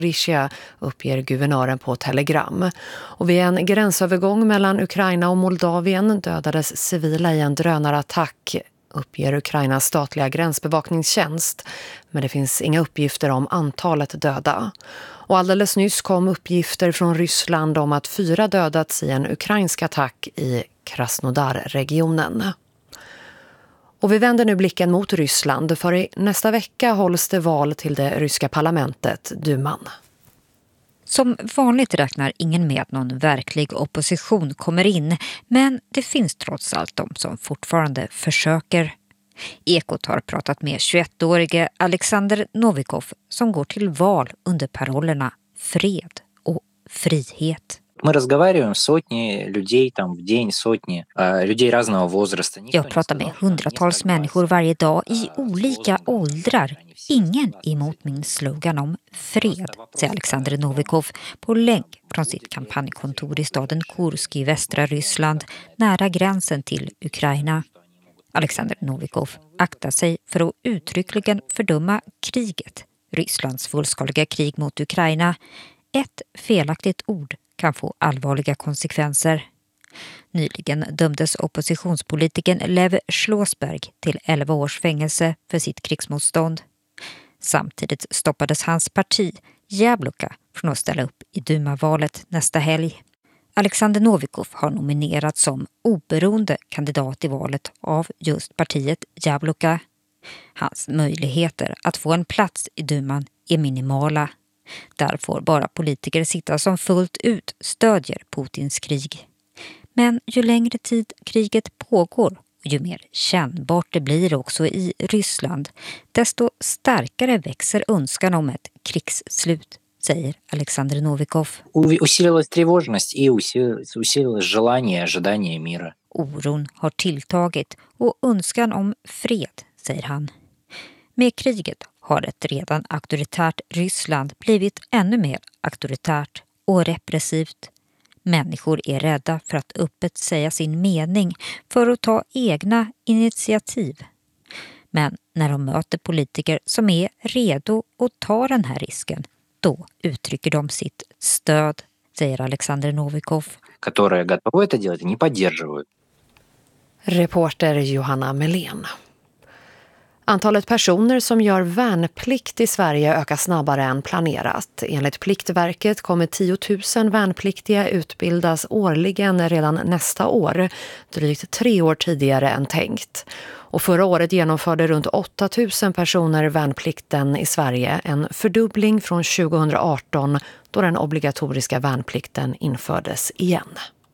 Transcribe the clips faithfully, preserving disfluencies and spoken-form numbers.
Zaporizjzja, uppger guvernören på Telegram. Och vid en gränsövergång mellan Ukraina och Moldavien dödades civila i en drönarattack, uppger Ukrainas statliga gränsbevakningstjänst. Men det finns inga uppgifter om antalet döda. Och alldeles nyss kom uppgifter från Ryssland om att fyra dödats i en ukrainsk attack i Krasnodar-regionen. Och vi vänder nu blicken mot Ryssland, för i nästa vecka hålls det val till det ryska parlamentet, Duman. Som vanligt räknar ingen med att någon verklig opposition kommer in, men det finns trots allt de som fortfarande försöker. Ekot har pratat med tjugoettårige Alexander Novikov som går till val under parollerna fred och frihet. Мы разговариваем с сотни людей там в день, сотни людей разного возраста. Jag pratar med hundratals människor varje dag i olika åldrar. Ingen emot min slogan om fred, säger Alexander Novikov på länk från sitt kampanjkontor i staden Kursk i västra Ryssland, nära gränsen till Ukraina. Alexander Novikov aktar sig för att uttryckligen fördöma kriget, Rysslands fullskaliga krig mot Ukraina. Ett felaktigt ord kan få allvarliga konsekvenser. Nyligen dömdes oppositionspolitikern Lev Slåsberg till elva års fängelse för sitt krigsmotstånd. Samtidigt stoppades hans parti, Jabloka, från att ställa upp i Duma-valet nästa helg. Alexander Novikov har nominerats som oberoende kandidat i valet av just partiet Jabloka. Hans möjligheter att få en plats i Duman är minimala. Där får bara politiker sitta som fullt ut stödjer Putins krig. Men ju längre tid kriget pågår och ju mer kännbart det blir också i Ryssland, desto starkare växer önskan om ett krigsslut, säger Alexander Novikov. Усилилась тревожность и усилилось желание, ожидание мира. Oron har tilltagit och önskan om fred, säger han. Med kriget har ett redan auktoritärt Ryssland blivit ännu mer auktoritärt och repressivt. Människor är rädda för att öppet säga sin mening, för att ta egna initiativ. Men när de möter politiker som är redo att ta den här risken, då uttrycker de sitt stöd, säger Alexander Novikov. Которые готовы это делать, не поддерживают. Reporter Johanna Melén. Antalet personer som gör värnplikt i Sverige ökar snabbare än planerat. Enligt Pliktverket kommer tio tusen värnpliktiga utbildas årligen redan nästa år, drygt tre år tidigare än tänkt. Och förra året genomförde runt åtta tusen personer värnplikten i Sverige, en fördubbling från tjugohundraarton då den obligatoriska värnplikten infördes igen.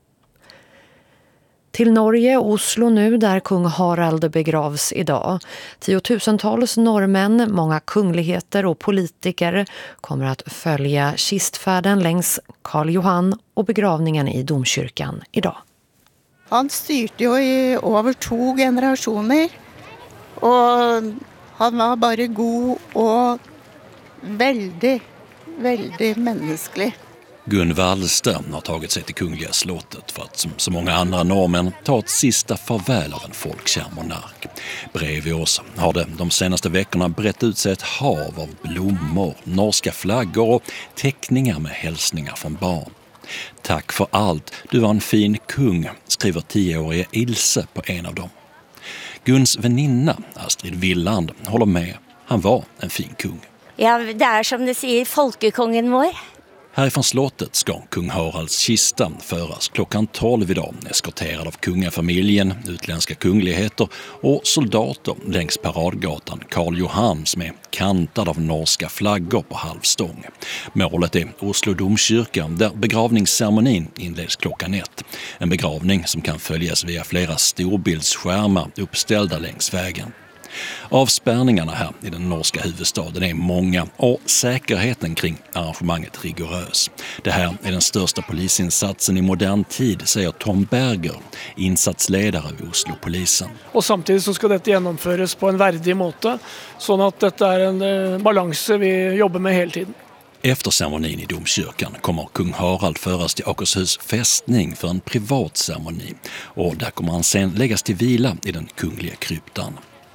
Till Norge, Oslo nu, där kung Harald begravs idag. Tiotusentals norrmän, många kungligheter och politiker kommer att följa kistfärden längs Karl Johan och begravningen i domkyrkan idag. Han styrte ju i över två generationer och han var bara god och väldigt, väldigt mänsklig. Gun Wallström har tagit sig till Kungliga slottet för att som så många andra norrmän ta ett sista farväl av en folkkär monark. Bredvid oss har det de senaste veckorna brett ut sig ett hav av blommor, norska flaggor och teckningar med hälsningar från barn. Tack för allt, du var en fin kung, skriver tioåriga Ilse på en av dem. Guns väninna, Astrid Villand, håller med. Han var en fin kung. Ja, det är som det säger folkekongen vår. Härifrån slottet ska kung Haralds kista föras klockan tolv idag, eskorterad av kungafamiljen, utländska kungligheter och soldater längs paradgatan Karl Johan som är kantad av norska flaggor på halvstång. Målet är Oslo domkyrka där begravningsceremonin inleds klockan ett. En begravning som kan följas via flera storbildsskärmar uppställda längs vägen. Avspärrningarna här i den norska huvudstaden är många och säkerheten kring arrangemanget rigorös. Det här är den största polisinsatsen i modern tid, säger Tom Berger, insatsledare vid Oslo-polisen. Och samtidigt så ska detta genomföras på en värdig måte, så att detta är en eh, balans vi jobbar med hela tiden. Efter ceremonin i domkyrkan kommer kung Harald föras till Akershus fästning för en privat ceremoni och där kommer han sen läggas till vila i den kungliga kryptan.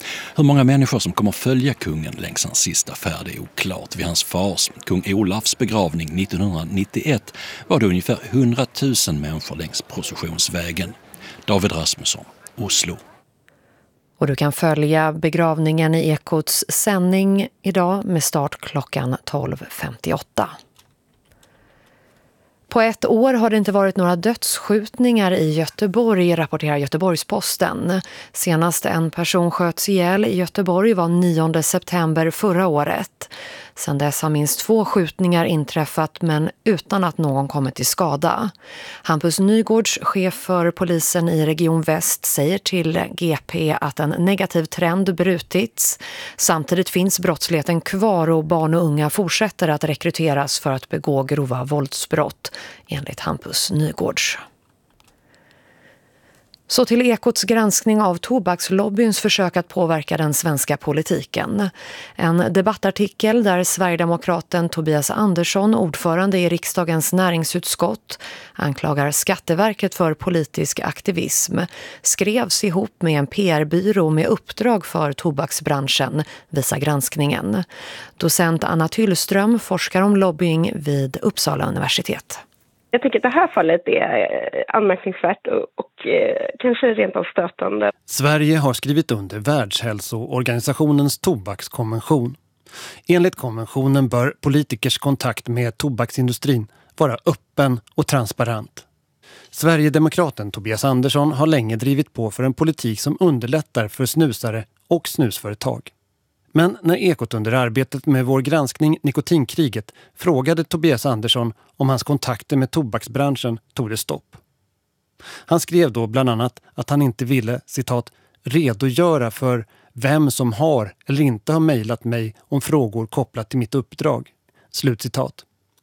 Hur många människor som kommer följa kungen längs hans sista färd är oklart. Vid hans fars, kung Olafs begravning nittonhundranittioett, var det ungefär hundratusen människor längs processionsvägen. David Rasmusson, Oslo. Och du kan följa begravningen i Ekots sändning idag med start klockan tolv femtioåtta. På ett år har det inte varit några dödsskjutningar i Göteborg, rapporterar Göteborgs-Posten. Senast en person sköts ihjäl i Göteborg var nionde september förra året. Sedan dess har minst två skjutningar inträffat men utan att någon kommit till skada. Hampus Nygårds, chef för polisen i Region Väst, säger till G P att en negativ trend brutits. Samtidigt finns brottsligheten kvar och barn och unga fortsätter att rekryteras för att begå grova våldsbrott, enligt Hampus Nygårds. Så till Ekots granskning av tobakslobbyns försök att påverka den svenska politiken. En debattartikel där Sverigedemokraten Tobias Andersson, ordförande i riksdagens näringsutskott, anklagar Skatteverket för politisk aktivism, skrevs ihop med en P R-byrå med uppdrag för tobaksbranschen, visar granskningen. Docent Anna Tyllström forskar om lobbying vid Uppsala universitet. Jag tycker att det här fallet är anmärkningsvärt och, och eh, kanske rent av stötande. Sverige har skrivit under Världshälsoorganisationens tobakskonvention. Enligt konventionen bör politikers kontakt med tobaksindustrin vara öppen och transparent. Sverigedemokraten Tobias Andersson har länge drivit på för en politik som underlättar för snusare och snusföretag. Men när Ekot under arbetet med vår granskning Nikotinkriget frågade Tobias Andersson om hans kontakter med tobaksbranschen tog det stopp. Han skrev då bland annat att han inte ville, citat, redogöra för vem som har eller inte har mejlat mig om frågor kopplat till mitt uppdrag. Slutcitat.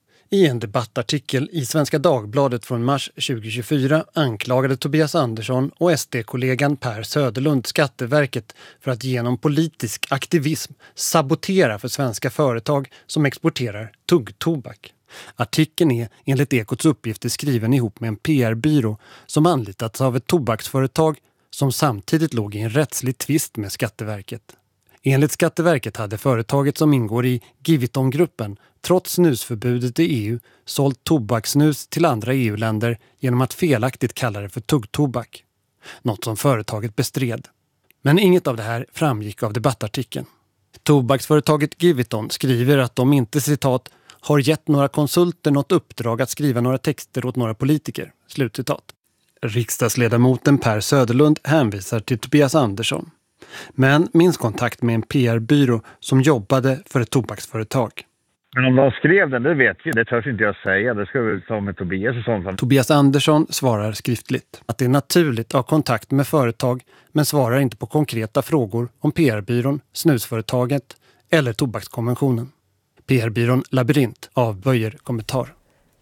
I en debattartikel i Svenska Dagbladet från mars tjugohundratjugofyra anklagade Tobias Andersson och S D-kollegan Per Söderlund Skatteverket för att genom politisk aktivism sabotera för svenska företag som exporterar tuggtobak. Artikeln är enligt Ekots uppgifter skriven ihop med en P R-byrå som anlitats av ett tobaksföretag som samtidigt låg i en rättslig tvist med Skatteverket. Enligt Skatteverket hade företaget som ingår i Giviton-gruppen trots snusförbudet i E U sålt tobaksnus till andra E U-länder genom att felaktigt kalla det för tuggtobak. Något som företaget bestred. Men inget av det här framgick av debattartikeln. Tobaksföretaget Giviton skriver att de inte, citat, har gett några konsulter något uppdrag att skriva några texter åt några politiker. Slutcitat. Riksdagsledamoten Per Söderlund hänvisar till Tobias Andersson. Men minns kontakt med en P R-byrå som jobbade för ett tobaksföretag. Men om de skrev den, det vet vi. Det törs inte jag säga. Det ska vi ta med Tobias och sånt. Tobias Andersson svarar skriftligt att det är naturligt att ha kontakt med företag men svarar inte på konkreta frågor om P R-byrån, snusföretaget eller tobakskonventionen. P R-byrån Labyrint avböjer kommentar.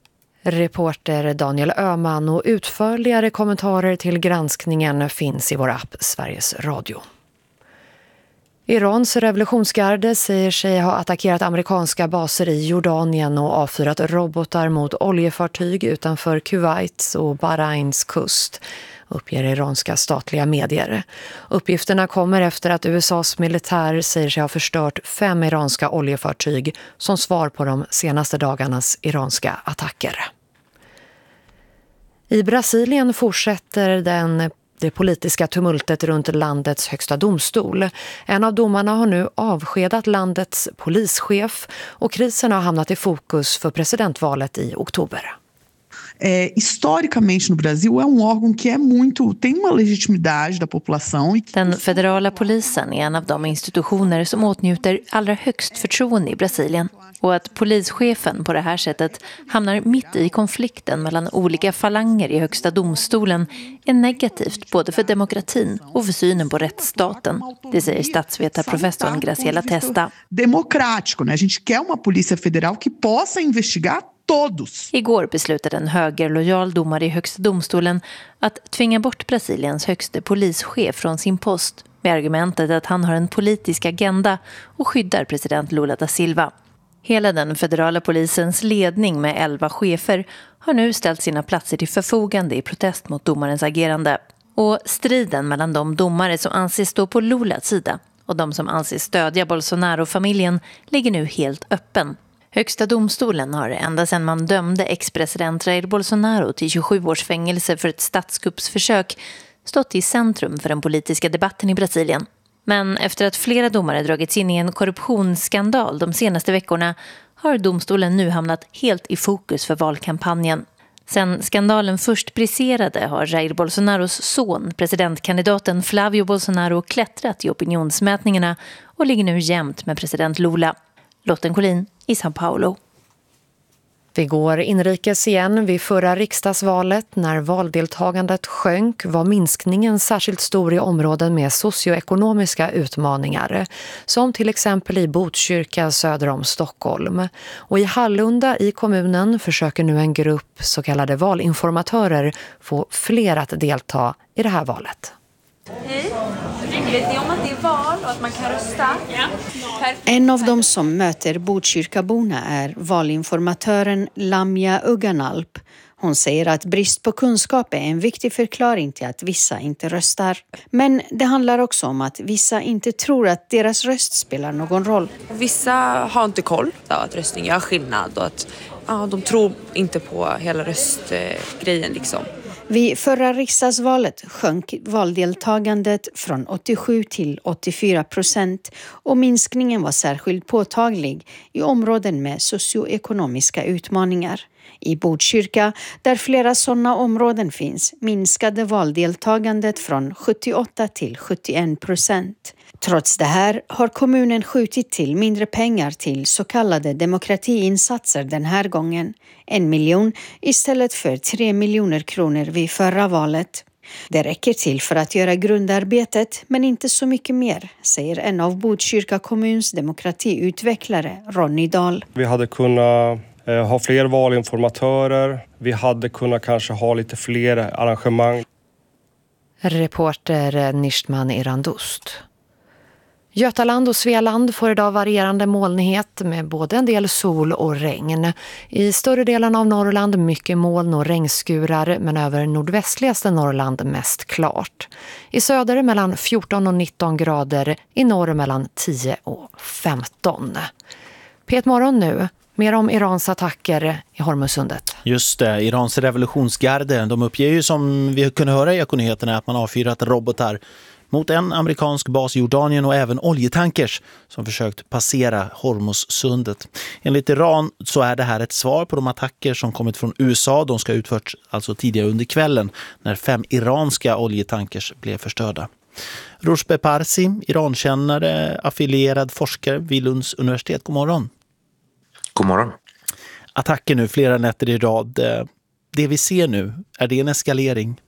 Reporter Daniel Öhman och utförligare kommentarer till granskningen finns i vår app Sveriges Radio. Irans revolutionsgarde säger sig ha attackerat amerikanska baser i Jordanien och avfyrat robotar mot oljefartyg utanför Kuwaits och Bahrains kust, uppger iranska statliga medier. Uppgifterna kommer efter att U S A:s militär säger sig ha förstört fem iranska oljefartyg som svar på de senaste dagarnas iranska attacker. I Brasilien fortsätter den det politiska tumultet runt landets högsta domstol. En av domarna har nu avskedat landets polischef och krisen har hamnat i fokus för presidentvalet i oktober. É, historicamente no Brasil é um órgão que é muito, tem uma legitimidade da população. Den federala polisen är en av de institutioner som åtnjuter allra högst förtroende i Brasilien. Och att polischefen på det här sättet hamnar mitt i konflikten mellan olika falanger i högsta domstolen är negativt både för demokratin och för synen på rättsstaten. Det säger statsvetarprofessorn Graciela Testa. Democrático, né? A gente quer uma polícia federal que possa investigar todos. Igår beslutade en högerlojal domare i högsta domstolen att tvinga bort Brasiliens högste polischef från sin post med argumentet att han har en politisk agenda och skyddar president Lula da Silva. Hela den federala polisens ledning med elva chefer har nu ställt sina platser till förfogande i protest mot domarens agerande. Och striden mellan de domare som anses stå på Lulas sida och de som anses stödja Bolsonaro-familjen ligger nu helt öppen. Högsta domstolen har ända sedan man dömde ex-president Jair Bolsonaro till tjugosju års fängelse för ett statskuppsförsök stått i centrum för den politiska debatten i Brasilien. Men efter att flera domare dragits in i en korruptionsskandal de senaste veckorna har domstolen nu hamnat helt i fokus för valkampanjen. Sen skandalen först briserade har Jair Bolsonaros son, presidentkandidaten Flavio Bolsonaro, klättrat i opinionsmätningarna och ligger nu jämnt med president Lula. Lotten Collin i São Paulo. Vi går inrikes igen. Vid förra riksdagsvalet, när valdeltagandet sjönk, var minskningen särskilt stor i områden med socioekonomiska utmaningar, som till exempel i Botkyrka söder om Stockholm. Och i Hallunda i kommunen försöker nu en grupp så kallade valinformatörer få fler att delta i det här valet. Hej, vet ni om att det är val och att man kan rösta? Ja. En av dem som möter Botkyrkaborna är valinformatören Lamia Uganalp. Hon säger att brist på kunskap är en viktig förklaring till att vissa inte röstar. Men det handlar också om att vissa inte tror att deras röst spelar någon roll. Vissa har inte koll på att röstning gör skillnad och att ja, de tror inte på hela röstgrejen liksom. Vid förra riksdagsvalet sjönk valdeltagandet från åttiosju till åttiofyra procent och minskningen var särskilt påtaglig i områden med socioekonomiska utmaningar. I Botkyrka, där flera sådana områden finns, minskade valdeltagandet från sjuttioåtta till sjuttioen procent. Trots det här har kommunen skjutit till mindre pengar till så kallade demokratiinsatser den här gången. En miljon istället för tre miljoner kronor vid förra valet. Det räcker till för att göra grundarbetet, men inte så mycket mer, säger en av Botkyrka kommuns demokratiutvecklare, Ronny Dahl. Vi hade kunnat eh, ha fler valinformatörer. Vi hade kunnat kanske ha lite fler arrangemang. Reporter Nishtman Irandust. Götaland och Svealand får idag varierande molnighet med både en del sol och regn. I större delen av Norrland mycket moln och regnskurar, men över nordvästligaste Norrland mest klart. I söder mellan fjorton och nitton grader, i norr mellan tio och femton. P ett morgon nu. Mer om Irans attacker i Hormuzsundet. Just det, Irans revolutionsgarde. De uppger ju, som vi kunde höra i Ekonyheterna, att man avfyrat robotar mot en amerikansk bas i Jordanien och även oljetankers som försökt passera Hormuzsundet. Enligt Iran så är det här ett svar på de attacker som kommit från U S A. De ska ha utförts alltså tidigare under kvällen när fem iranska oljetankers blev förstörda. Rushbe Parsi, Irankännare, affilierad forskare vid Lunds universitet. God morgon. God morgon. Attacker nu flera nätter i rad. Det vi ser nu, är det en eskalering?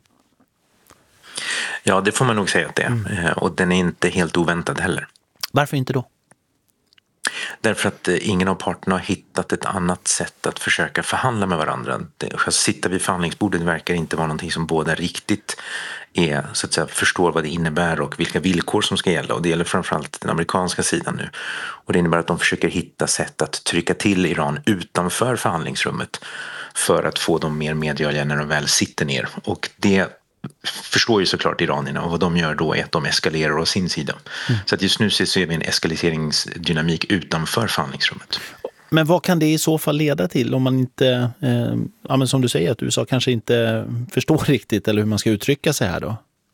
Ja, det får man nog säga att det är. Mm. Och den är inte helt oväntad heller. Varför inte då? Därför att ingen av parterna har hittat ett annat sätt att försöka förhandla med varandra. Att sitta vid förhandlingsbordet verkar inte vara någonting som båda riktigt är, så att säga, förstår vad det innebär och vilka villkor som ska gälla. Och det gäller framförallt den amerikanska sidan nu. Och det innebär att de försöker hitta sätt att trycka till Iran utanför förhandlingsrummet för att få dem mer medgörliga när de väl sitter ner. Och det förstår ju såklart iranierna, och vad de gör då är att de eskalerar å sin sida. Mm. Så att just nu ser vi en eskaleringsdynamik utanför förhandlingsrummet. Men vad kan det i så fall leda till om man inte, eh, ja, men som du säger, att U S A kanske inte förstår riktigt eller hur man ska uttrycka sig här då?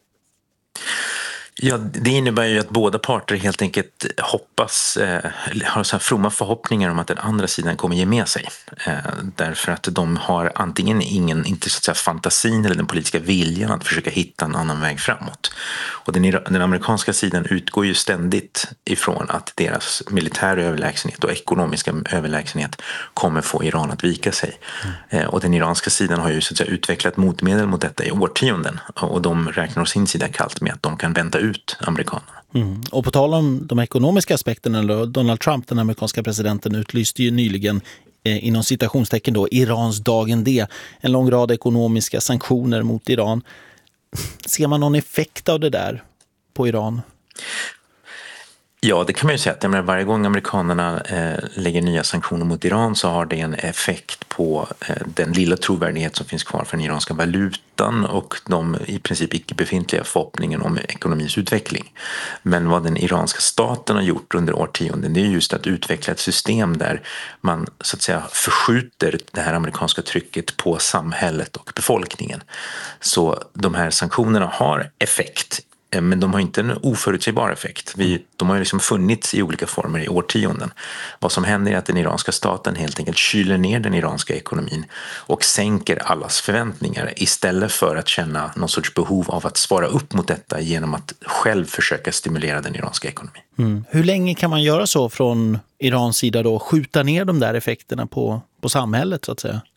Ja, det innebär ju att båda parter helt enkelt hoppas, eh, har så här fromma förhoppningar om att den andra sidan kommer ge med sig. Eh, därför att de har antingen ingen, inte så att säga fantasin eller den politiska viljan att försöka hitta en annan väg framåt. Och den, den amerikanska sidan utgår ju ständigt ifrån att deras militära överlägsenhet och ekonomiska överlägsenhet kommer få Iran att vika sig. Mm. Eh, och den iranska sidan har ju så att säga utvecklat motmedel mot detta i årtionden. Och de räknar å sin sida kallt med att de kan vänta ut amerikanerna. Mm. Och på tal om de ekonomiska aspekterna då, Donald Trump, den amerikanska presidenten, utlyste ju nyligen eh, inom citationstecken då Irans dagen D, en lång rad ekonomiska sanktioner mot Iran. Ser man någon effekt av det där på Iran? Ja, det kan man ju säga. Att, jag menar, varje gång amerikanerna eh, lägger nya sanktioner mot Iran så har det en effekt på eh, den lilla trovärdighet som finns kvar för den iranska valutan och de i princip icke befintliga förhoppningen om ekonomins utveckling. Men vad den iranska staten har gjort under årtionden, det är just att utveckla ett system där man så att säga förskjuter det här amerikanska trycket på samhället och befolkningen. Så de här sanktionerna har effekt. Men de har inte en oförutsägbar effekt. Vi, de har ju liksom funnits i olika former i årtionden. Vad som händer är att den iranska staten helt enkelt kyler ner den iranska ekonomin och sänker allas förväntningar istället för att känna någon sorts behov av att svara upp mot detta genom att själv försöka stimulera den iranska ekonomin. Mm. Hur länge kan man göra så från Irans sida då? Skjuta ner de där effekterna på, på samhället så att säga?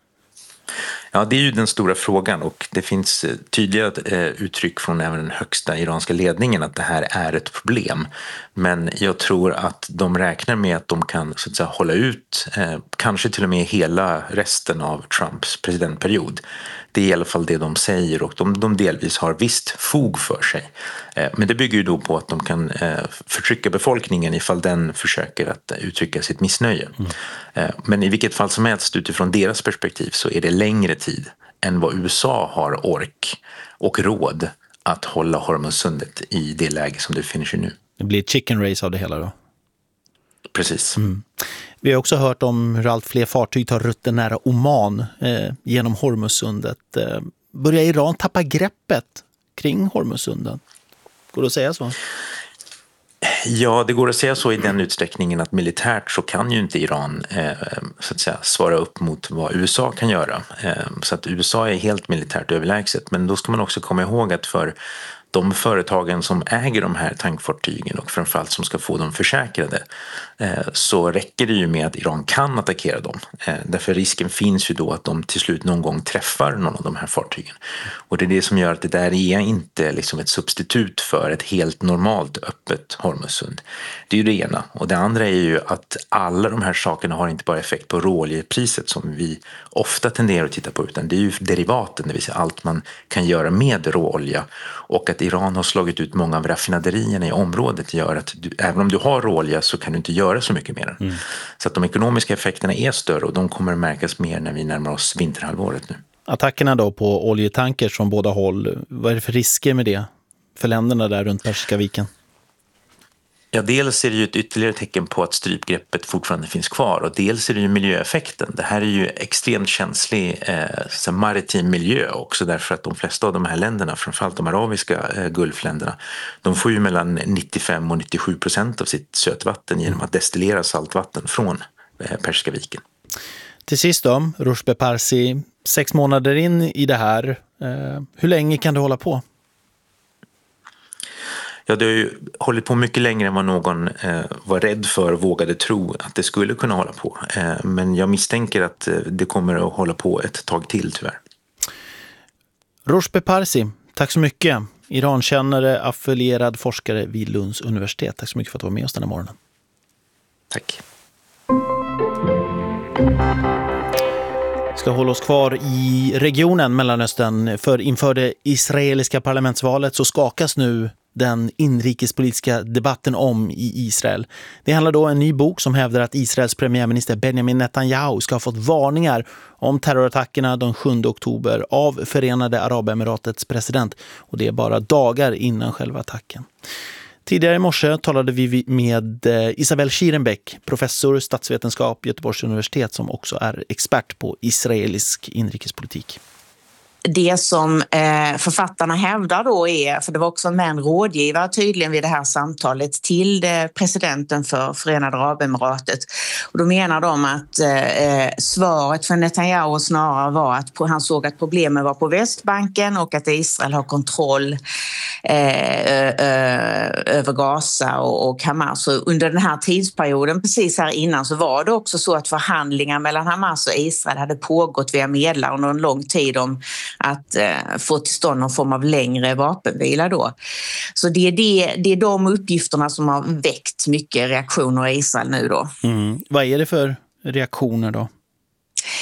Ja, det är ju den stora frågan och det finns tydliga eh, uttryck från även den högsta iranska ledningen att det här är ett problem. Men jag tror att de räknar med att de kan så att säga, hålla ut eh, kanske till och med hela resten av Trumps presidentperiod. Det är i alla fall det de säger och de, de delvis har visst fog för sig. Eh, men det bygger ju då på att de kan eh, förtrycka befolkningen ifall den försöker att eh, uttrycka sitt missnöje. Mm. Eh, men i vilket fall som helst utifrån deras perspektiv så är det längre tid än vad U S A har ork och råd att hålla Hormuzsundet i det läge som det finner sig nu. Det blir ett chicken race av det hela då? Precis. Mm. Vi har också hört om hur allt fler fartyg tar rutten nära Oman eh, genom Hormuzsundet. Eh, börjar Iran tappa greppet kring Hormuzsundet? Går det att säga så? Ja, det går att säga så i den utsträckningen att militärt så kan ju inte Iran eh, så att säga, svara upp mot vad U S A kan göra. Eh, så att U S A är helt militärt överlägset. Men då ska man också komma ihåg att för de företagen som äger de här tankfartygen och framförallt som ska få dem försäkrade eh, så räcker det ju med att Iran kan attackera dem. Eh, därför risken finns ju då att de till slut någon gång träffar någon av de här fartygen. Och det är det som gör att det där är inte liksom ett substitut för ett helt normalt öppet Hormuzsund. Det är ju det ena. Och det andra är ju att alla de här sakerna har inte bara effekt på råoljepriset som vi ofta tenderar att titta på, utan det är ju derivaten, det vill säga allt man kan göra med råolja. Och att Iran har slagit ut många av raffinaderierna i området gör att du, även om du har råolja så kan du inte göra så mycket mer. Mm. Så att de ekonomiska effekterna är större och de kommer att märkas mer när vi närmar oss vinterhalvåret nu. Attackerna då på oljetankers från båda håll, vad är det för risker med det för länderna där runt Persiska viken? Ja, dels är det ju ett ytterligare tecken på att strypgreppet fortfarande finns kvar och dels är det ju miljöeffekten. Det här är ju extremt känslig eh, maritim miljö också därför att de flesta av de här länderna, framförallt de arabiska eh, gulfländerna, de får ju mellan nittiofem och nittiosju procent av sitt sötvatten genom att destillera saltvatten från eh, Persiska viken. Till sist då, Rushbe Parsi, sex månader in i det här, eh, hur länge kan du hålla på? Ja, det har ju hållit på mycket längre än vad någon eh, var rädd för och vågade tro att det skulle kunna hålla på. Eh, men jag misstänker att eh, det kommer att hålla på ett tag till tyvärr. Rushbe Parsi, tack så mycket. Irankännare, affilierad forskare vid Lunds universitet. Tack så mycket för att du var med oss den här morgonen. Tack. Ska hålla oss kvar i regionen Mellanöstern, för inför det israeliska parlamentsvalet så skakas nu den inrikespolitiska debatten om i Israel. Det handlar då om en ny bok som hävdar att Israels premiärminister Benjamin Netanyahu ska ha fått varningar om terrorattackerna den sjunde oktober av Förenade Arabemiratets president, och det är bara dagar innan själva attacken. Tidigare i morse talade vi med Isabel Schierenbeck, professor statsvetenskap vid Göteborgs universitet som också är expert på israelisk inrikespolitik. Det som eh, författarna hävdar då är, för det var också med en rådgivare tydligen vid det här samtalet till det, presidenten för Förenade Arabemiratet. Och då menar de att eh, svaret för Netanyahu snarare var att han såg att problemen var på Västbanken och att Israel har kontroll eh, eh, över Gaza och, och Hamas. Och under den här tidsperioden, precis här innan, så var det också så att förhandlingar mellan Hamas och Israel hade pågått via medlare under en lång tid om att eh, få till stånd någon form av längre vapenvila då. Så det är, det, det är de uppgifterna som har väckt mycket reaktioner i Israel nu då. Mm. Vad är det för reaktioner då?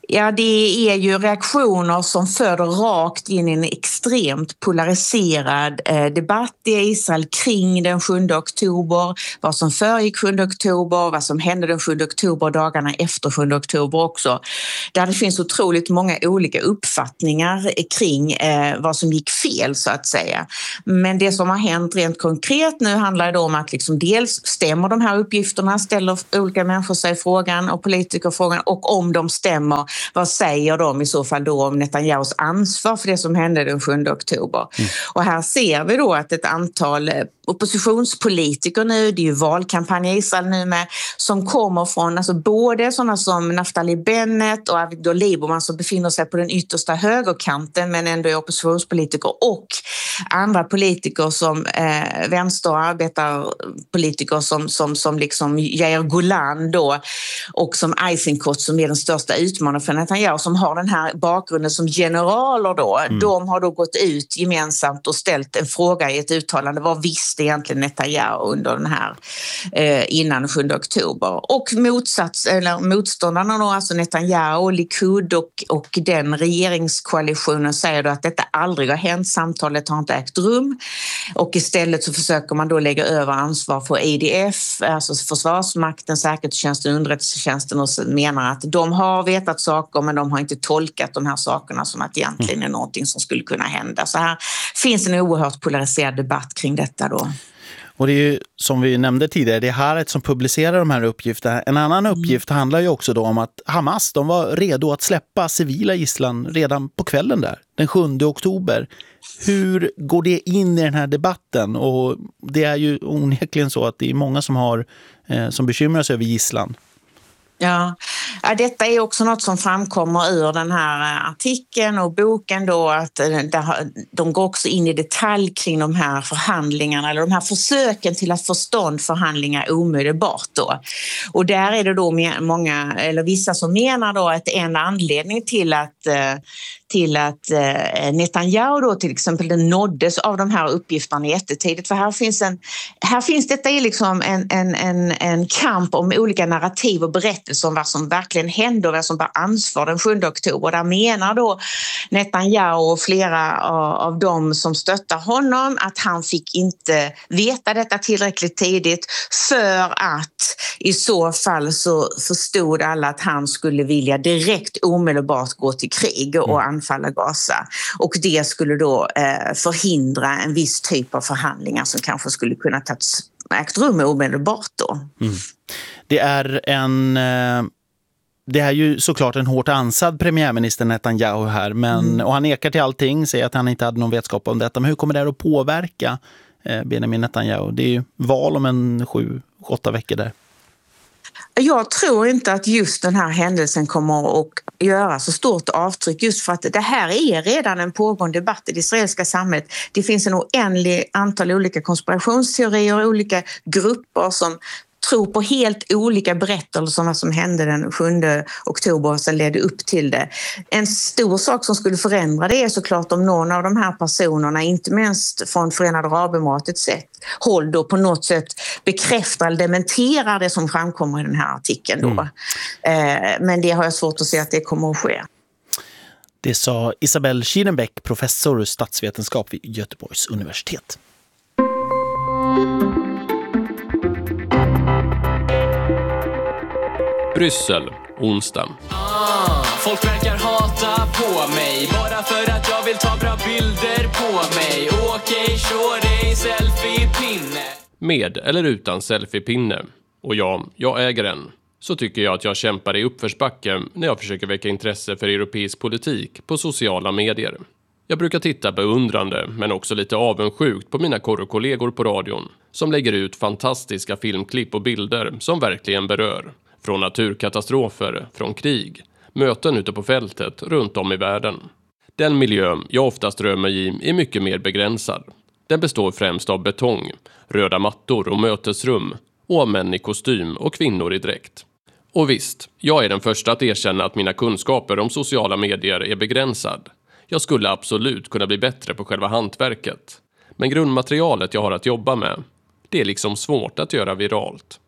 Ja, det är ju reaktioner som föder rakt in i en extremt polariserad eh, debatt i Israel kring den sjunde oktober, vad som föregick sjunde oktober, vad som hände den sjunde oktober, dagarna efter sjunde oktober också. Där det finns otroligt många olika uppfattningar kring eh, vad som gick fel så att säga. Men det som har hänt rent konkret nu handlar det om att liksom dels stämmer de här uppgifterna, ställer olika människor sig frågan och politiker frågan, och om de stämmer, vad säger de i så fall då om Netanyahus ansvar för det som hände den sjunde oktober? Mm. Och här ser vi då att ett antal oppositionspolitiker nu, det är ju valkampanj i Israel nu med, som kommer från alltså både sådana som Naftali Bennett och Avigdor Lieberman som befinner sig på den yttersta högerkanten men ändå är oppositionspolitiker, och andra politiker som eh, vänster- och arbetarpolitiker som, som, som liksom Yair Golan då, och som Eisenkot som är den största utmanaren för Netanyahu, som har den här bakgrunden som generaler då. Mm. De har då gått ut gemensamt och ställt en fråga i ett uttalande. Vad visste egentligen Netanyahu under den här eh, innan sjunde oktober? Och motsats, eller motståndarna då, alltså Netanyahu, Likud och, och den regeringskoalitionen säger då att detta aldrig har hänt, samtalet har inte ägt rum, och istället så försöker man då lägga över ansvar för I D F, alltså försvarsmakten, säkerhetstjänsten, underrättelsetjänsten, och menar att de har vetat saker men de har inte tolkat de här sakerna som att egentligen är någonting som skulle kunna hända. Så här finns en oerhört polariserad debatt kring detta då. Och det är ju, som vi nämnde tidigare, det är Haaretz som publicerar de här uppgifterna. En annan uppgift mm. handlar ju också då om att Hamas, de var redo att släppa civila gisslan redan på kvällen där, den sjunde oktober. Hur går det in i den här debatten? Och det är ju onekligen så att det är många som, har, eh, som bekymrar sig över gisslan. Ja. ja, detta är också något som framkommer ur den här artikeln och boken då, att de går också in i detalj kring de här förhandlingarna, eller de här försöken till att få stånd förhandlingar omedelbart då. Och där är det då många, eller vissa som menar då att en anledning till att till att eh, Netanyahu då till exempel den nåddes av de här uppgifterna jättetidigt, för här finns en här finns detta är liksom en, en, en, en kamp om olika narrativ och berättelser om vad som verkligen hände och vad som var ansvar den sjunde oktober. Där menar då Netanyahu och flera av, av dem som stöttar honom att han fick inte veta detta tillräckligt tidigt, för att i så fall så förstod alla att han skulle vilja direkt omedelbart gå till krig och mm. anfalla Gaza. Och det skulle då eh, förhindra en viss typ av förhandlingar som kanske skulle kunna ta ägt rum omedelbart då. Mm. Det är en... Eh... Det är ju såklart en hårt ansad premiärminister Netanyahu här, men, mm. och han nekar till allting, säger att han inte hade någon vetskap om detta. Men hur kommer det att påverka eh, Benjamin Netanyahu? Det är ju val om en sju, åtta veckor där. Jag tror inte att just den här händelsen kommer att göra så stort avtryck, just för att det här är redan en pågående debatt i det israeliska samhället. Det finns en oändlig antal olika konspirationsteorier, olika grupper som tror på helt olika berättelser om vad som hände den sjunde oktober och sen ledde upp till det. En stor sak som skulle förändra det är såklart om någon av de här personerna, inte minst från Förenade Arabemiratets sätt, håll då på något sätt bekräftar eller dementerar det som framkommer i den här artikeln då. Mm. Eh, men det har jag svårt att se att det kommer att ske. Det sa Isabelle Schierenbeck, professor i statsvetenskap vid Göteborgs universitet. Bryssel, onsdag. Ah, folk verkar hata på mig bara för att jag vill ta bra bilder på mig. Okej, okay, show dig selfie-pinne. Med eller utan selfie-pinne. Och ja, jag äger en. Så tycker jag att jag kämpar i uppförsbacke när jag försöker väcka intresse för europeisk politik på sociala medier. Jag brukar titta beundrande men också lite avundsjukt på mina korrekollegor på radion som lägger ut fantastiska filmklipp och bilder som verkligen berör. Från naturkatastrofer, från krig, möten ute på fältet runt om i världen. Den miljö jag oftast rör mig i är mycket mer begränsad. Den består främst av betong, röda mattor och mötesrum och av män i kostym och kvinnor i dräkt. Och visst, jag är den första att erkänna att mina kunskaper om sociala medier är begränsad. Jag skulle absolut kunna bli bättre på själva hantverket. Men grundmaterialet jag har att jobba med, det är liksom svårt att göra viralt.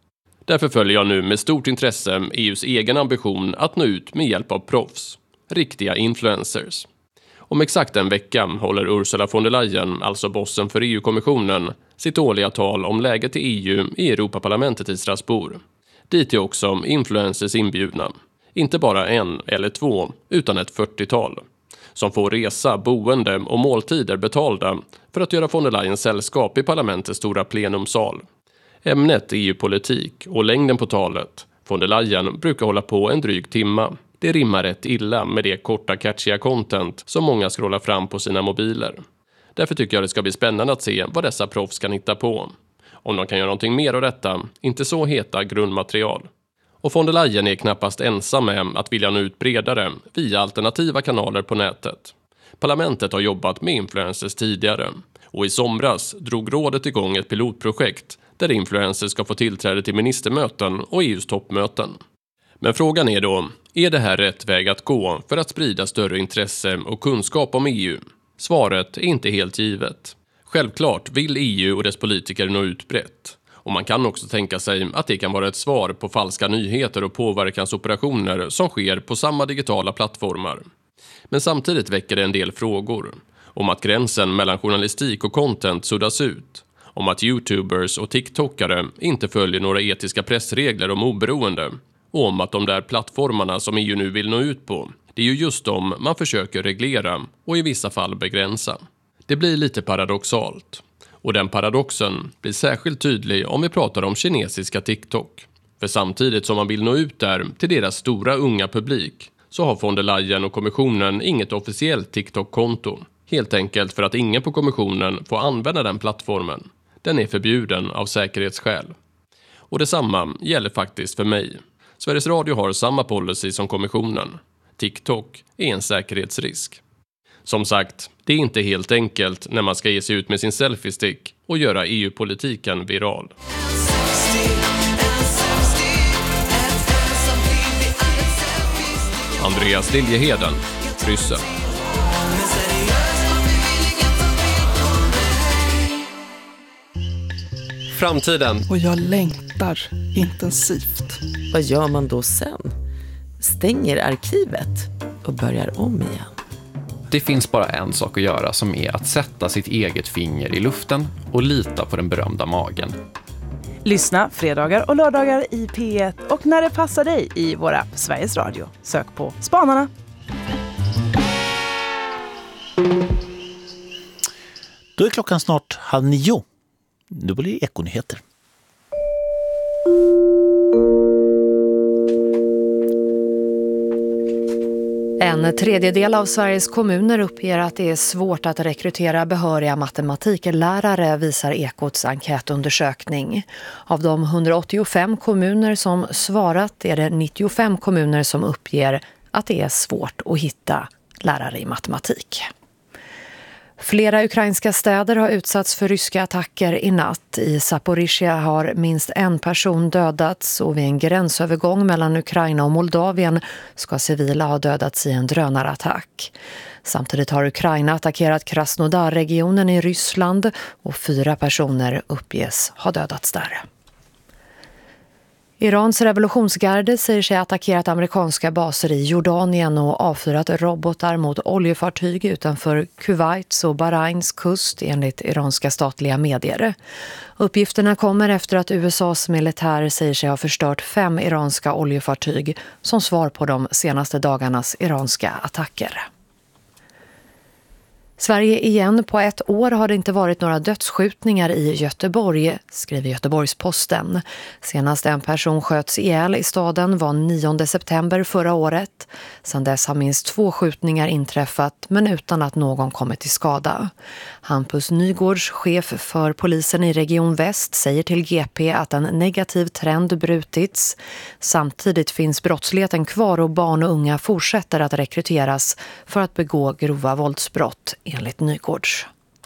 Därför följer jag nu med stort intresse E U:s egen ambition att nå ut med hjälp av proffs, riktiga influencers. Om exakt en vecka håller Ursula von der Leyen, alltså bossen för E U-kommissionen, sitt årliga tal om läget i E U i Europaparlamentet i Strasbourg. Dit är också influencers inbjudna. Inte bara en eller två, utan ett fyrtiotal. Som får resa, boende och måltider betalda för att göra von der Leyens sällskap i parlamentets stora plenumsal. Ämnet är E U-politik och längden på talet. Von der Leyen brukar hålla på en dryg timma. Det rimmar rätt illa med det korta catchiga content som många scrollar fram på sina mobiler. Därför tycker jag det ska bli spännande att se vad dessa proffs kan hitta på. Om de kan göra någonting mer av detta, inte så heta grundmaterial. Och von der Leyen är knappast ensam med att vilja nå ut bredare via alternativa kanaler på nätet. Parlamentet har jobbat med influencers tidigare och i somras drog rådet igång ett pilotprojekt där influencers ska få tillträde till ministermöten och E U:s toppmöten. Men frågan är då, är det här rätt väg att gå för att sprida större intresse och kunskap om E U? Svaret är inte helt givet. Självklart vill E U och dess politiker nå ut brett. Och man kan också tänka sig att det kan vara ett svar på falska nyheter och påverkansoperationer som sker på samma digitala plattformar. Men samtidigt väcker det en del frågor. Om att gränsen mellan journalistik och content suddas ut. Om att YouTubers och TikTokare inte följer några etiska pressregler om oberoende. Och om att de där plattformarna som E U nu vill nå ut på, det är ju just dem man försöker reglera och i vissa fall begränsa. Det blir lite paradoxalt. Och den paradoxen blir särskilt tydlig om vi pratar om kinesiska TikTok. För samtidigt som man vill nå ut där till deras stora unga publik så har von der Leyen och kommissionen inget officiellt TikTok-konto. Helt enkelt för att ingen på kommissionen får använda den plattformen. Den är förbjuden av säkerhetsskäl. Och detsamma gäller faktiskt för mig. Sveriges Radio har samma policy som kommissionen. TikTok är en säkerhetsrisk. Som sagt, det är inte helt enkelt när man ska ge sig ut med sin selfie-stick och göra E U-politiken viral. Andreas Liljeheden, Bryssel. Framtiden. Och jag längtar intensivt. Vad gör man då sen? Stänger arkivet och börjar om igen. Det finns bara en sak att göra som är att sätta sitt eget finger i luften och lita på den berömda magen. Lyssna fredagar och lördagar i P ett och när det passar dig i vår app Sveriges Radio. Sök på Spanarna. Då är klockan snart halv nio. Nu blir det Ekonyheter. En tredjedel av Sveriges kommuner uppger att det är svårt att rekrytera behöriga matematiklärare, visar Ekots enkätundersökning. Av de hundraåttiofem kommuner som svarat är det nittiofem kommuner som uppger att det är svårt att hitta lärare i matematik. Flera ukrainska städer har utsatts för ryska attacker i natt. I Zaporizjzja har minst en person dödats och vid en gränsövergång mellan Ukraina och Moldavien ska civila ha dödats i en drönarattack. Samtidigt har Ukraina attackerat Krasnodar-regionen i Ryssland och fyra personer uppges ha dödats där. Irans revolutionsgarde säger sig ha attackerat amerikanska baser i Jordanien och avfyrat robotar mot oljefartyg utanför Kuwaits och Bahrains kust enligt iranska statliga medier. Uppgifterna kommer efter att U S A:s militär säger sig ha förstört fem iranska oljefartyg som svar på de senaste dagarnas iranska attacker. Sverige igen, på ett år har det inte varit några dödsskjutningar i Göteborg, skriver Göteborgs-Posten. Senast en person sköts ihjäl i staden var nionde september förra året. Sedan dess har minst två skjutningar inträffat men utan att någon kommit till skada. Hampus Nygårds, chef för polisen i Region Väst, säger till G P att en negativ trend brutits. Samtidigt finns brottsligheten kvar och barn och unga fortsätter att rekryteras för att begå grova våldsbrott, enligt Nygårds.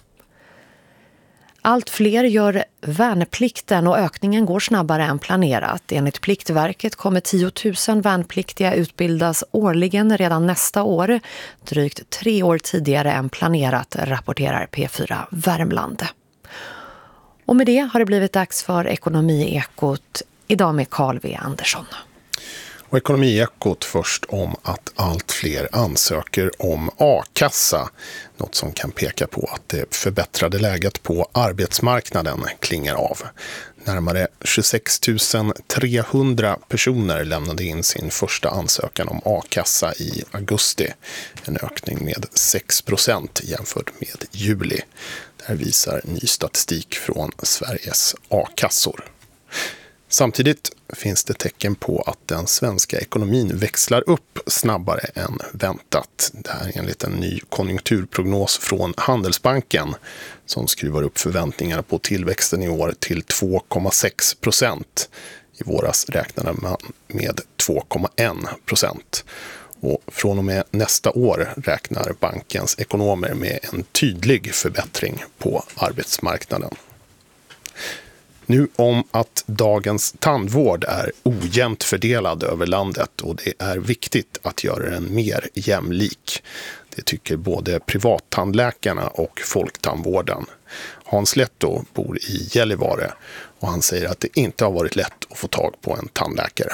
Allt fler gör värnplikten och ökningen går snabbare än planerat. Enligt Pliktverket kommer tio tusen värnpliktiga utbildas årligen redan nästa år. Drygt tre år tidigare än planerat, rapporterar P fyra Värmland. Och med det har det blivit dags för Ekonomiekot Idag med Carl V. Andersson. Och Ekonomiekot först om att allt fler ansöker om a-kassa. Något som kan peka på att det förbättrade läget på arbetsmarknaden klingar av. Närmare tjugosex tusen trehundra personer lämnade in sin första ansökan om a-kassa i augusti. En ökning med sex procent jämfört med juli. Det här visar ny statistik från Sveriges a-kassor. Samtidigt finns det tecken på att den svenska ekonomin växlar upp snabbare än väntat. Det här är enligt en ny konjunkturprognos från Handelsbanken som skruvar upp förväntningarna på tillväxten i år till två komma sex procent. I våras räknade man med två komma en procent. Och från och med nästa år räknar bankens ekonomer med en tydlig förbättring på arbetsmarknaden. Nu om att dagens tandvård är ojämnt fördelad över landet och det är viktigt att göra den mer jämlik. Det tycker både privattandläkarna och folktandvården. Hans Letto bor i Gällivare och han säger att det inte har varit lätt att få tag på en tandläkare.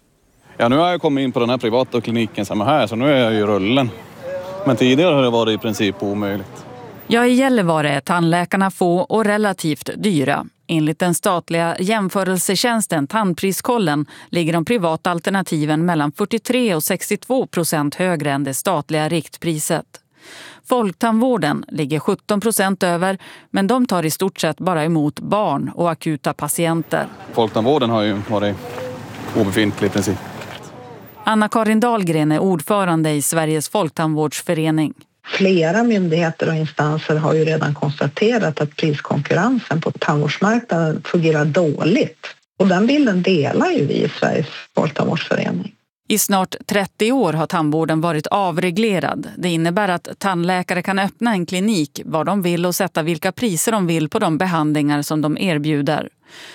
Ja, nu har jag kommit in på den här privata kliniken som är här, så nu är jag ju rullen. Men tidigare har det varit i princip omöjligt. Ja, i Gällivare är tandläkarna få och relativt dyra. Enligt den statliga jämförelsetjänsten Tandpriskollen ligger de privata alternativen mellan fyrtiotre och sextiotvå procent högre än det statliga riktpriset. Folktandvården ligger sjutton procent över, men de tar i stort sett bara emot barn och akuta patienter. Folktandvården har ju varit obefintlig i princip. Anna-Karin Dahlgren är ordförande i Sveriges folktandvårdsförening. Flera myndigheter och instanser har ju redan konstaterat att priskonkurrensen på tandvårdsmarknaden fungerar dåligt. Och den bilden delar ju vi i Sveriges folktandvårdsförening. I snart trettio år har tandvården varit avreglerad. Det innebär att tandläkare kan öppna en klinik var de vill och sätta vilka priser de vill på de behandlingar som de erbjuder.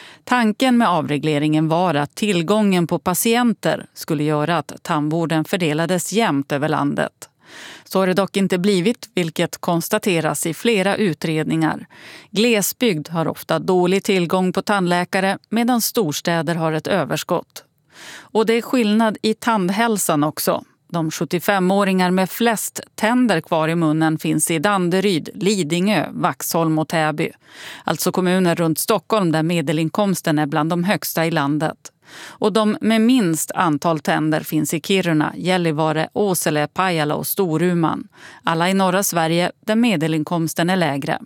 Tanken med avregleringen var att tillgången på patienter skulle göra att tandvården fördelades jämnt över landet. Så har det dock inte blivit, vilket konstateras i flera utredningar. Glesbygd har ofta dålig tillgång på tandläkare medan storstäder har ett överskott. Och det är skillnad i tandhälsan också. De sjuttiofemåringar med flest tänder kvar i munnen finns i Danderyd, Lidingö, Vaxholm och Täby. Alltså kommuner runt Stockholm där medelinkomsten är bland de högsta i landet. Och de med minst antal tänder finns i Kiruna, Gällivare, Åsele, Pajala och Storuman. Alla i norra Sverige där medelinkomsten är lägre.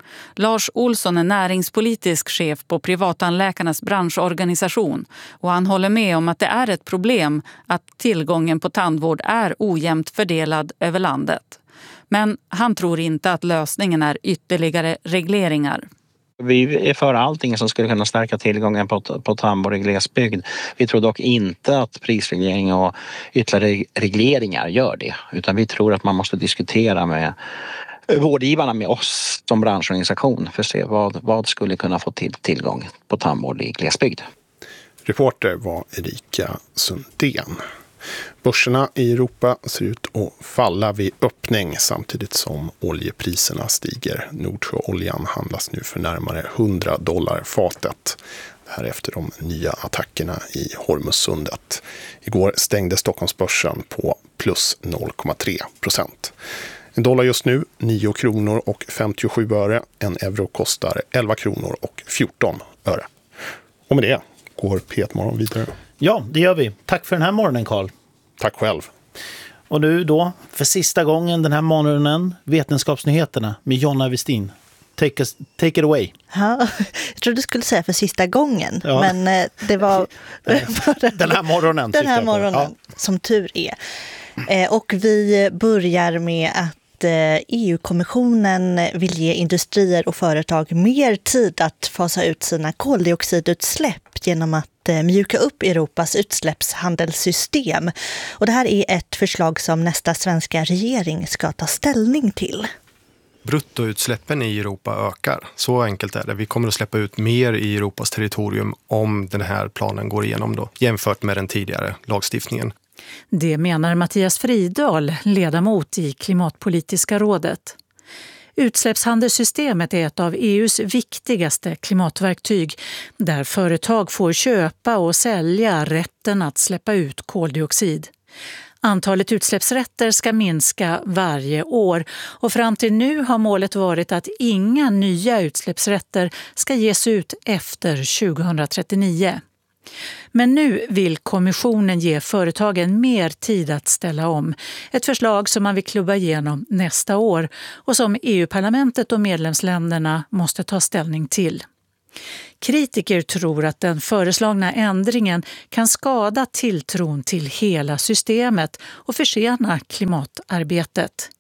Lars Olsson är näringspolitisk chef på privattandläkarnas branschorganisation och han håller med om att det är ett problem att tillgången på tandvård är ojämnt fördelad över landet. Men han tror inte att lösningen är ytterligare regleringar. Vi är för allting som skulle kunna stärka tillgången på, på tandvård i glesbygd. Vi tror dock inte att prisreglering och ytterligare regleringar gör det. Utan vi tror att man måste diskutera med vårdgivarna, med oss som branschorganisation, för att se vad, vad skulle kunna få till tillgång på tandvård i glesbygd. Reporter var Erika Sundén. Börserna i Europa ser ut att falla vid öppning samtidigt som oljepriserna stiger. Nordsjöoljan handlas nu för närmare hundra dollar fatet. Det här efter de nya attackerna i Hormuzsundet. Igår stängde Stockholmsbörsen på plus noll komma tre procent. En dollar just nu nio kronor och femtiosju öre. En euro kostar elva kronor och fjorton öre. Och med det går P ett-morgon vidare. Ja, det gör vi. Tack för den här morgonen, Carl. Tack själv. Och nu då, för sista gången den här morgonen, Vetenskapsnyheterna med Jonna Westin. Take, us, take it away. Ja, jag trodde du skulle säga för sista gången, ja. Men eh, det var den här morgonen. Den här morgonen, ja. Som tur är. Eh, och vi börjar med att E U-kommissionen vill ge industrier och företag mer tid att fasa ut sina koldioxidutsläpp genom att mjuka upp Europas utsläppshandelssystem. Och det här är ett förslag som nästa svenska regering ska ta ställning till. Bruttoutsläppen i Europa ökar. Så enkelt är det. Vi kommer att släppa ut mer i Europas territorium om den här planen går igenom då, jämfört med den tidigare lagstiftningen. Det menar Mattias Fridahl, ledamot i Klimatpolitiska rådet. Utsläppshandelssystemet är ett av E U:s viktigaste klimatverktyg där företag får köpa och sälja rätten att släppa ut koldioxid. Antalet utsläppsrätter ska minska varje år och fram till nu har målet varit att inga nya utsläppsrätter ska ges ut efter tjugohundratrettionio. Men nu vill kommissionen ge företagen mer tid att ställa om. Ett förslag som man vill klubba igenom nästa år och som E U-parlamentet och medlemsländerna måste ta ställning till. Kritiker tror att den föreslagna ändringen kan skada tilltron till hela systemet och försena klimatarbetet.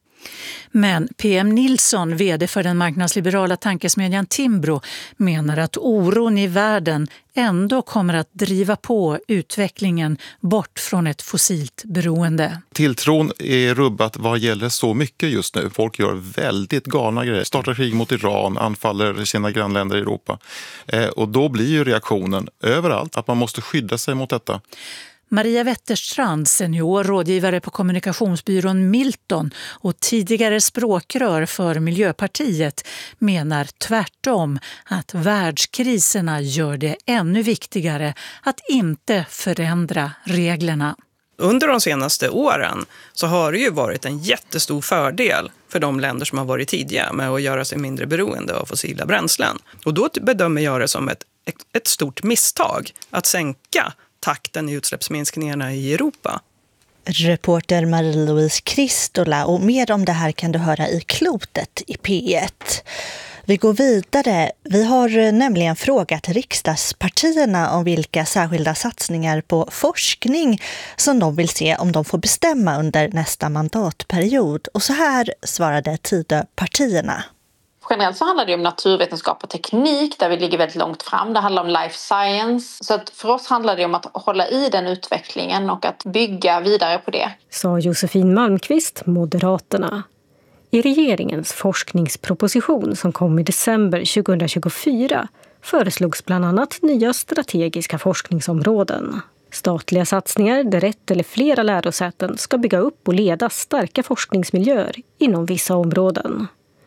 Men P M Nilsson, vd för den marknadsliberala tankesmedjan Timbro, menar att oron i världen ändå kommer att driva på utvecklingen bort från ett fossilt beroende. Tilltron är rubbat vad gäller så mycket just nu. Folk gör väldigt galna grejer. Startar krig mot Iran, anfaller sina grannländer i Europa. Eh, och då blir ju reaktionen överallt att man måste skydda sig mot detta. Maria Wetterstrand, senior rådgivare på kommunikationsbyrån Milton och tidigare språkrör för Miljöpartiet, menar tvärtom att världskriserna gör det ännu viktigare att inte förändra reglerna. Under de senaste åren så har det ju varit en jättestor fördel för de länder som har varit tidiga med att göra sig mindre beroende av fossila bränslen. Och då bedömer jag det som ett, ett stort misstag att sänka takten i utsläppsminskningarna i Europa. Reporter Marie-Louise Kristola, och mer om det här kan du höra i Klotet i P ett. Vi går vidare. Vi har nämligen frågat riksdagspartierna om vilka särskilda satsningar på forskning som de vill se om de får bestämma under nästa mandatperiod. Och så här svarade Tidöpartierna. Generellt så handlar det om naturvetenskap och teknik där vi ligger väldigt långt fram. Det handlar om life science. Så att för oss handlar det om att hålla i den utvecklingen och att bygga vidare på det. Sa Josefin Malmqvist, Moderaterna. I regeringens forskningsproposition som kom i december tjugohundratjugofyra föreslogs bland annat nya strategiska forskningsområden. Statliga satsningar där ett eller flera lärosäten ska bygga upp och leda starka forskningsmiljöer inom vissa områden.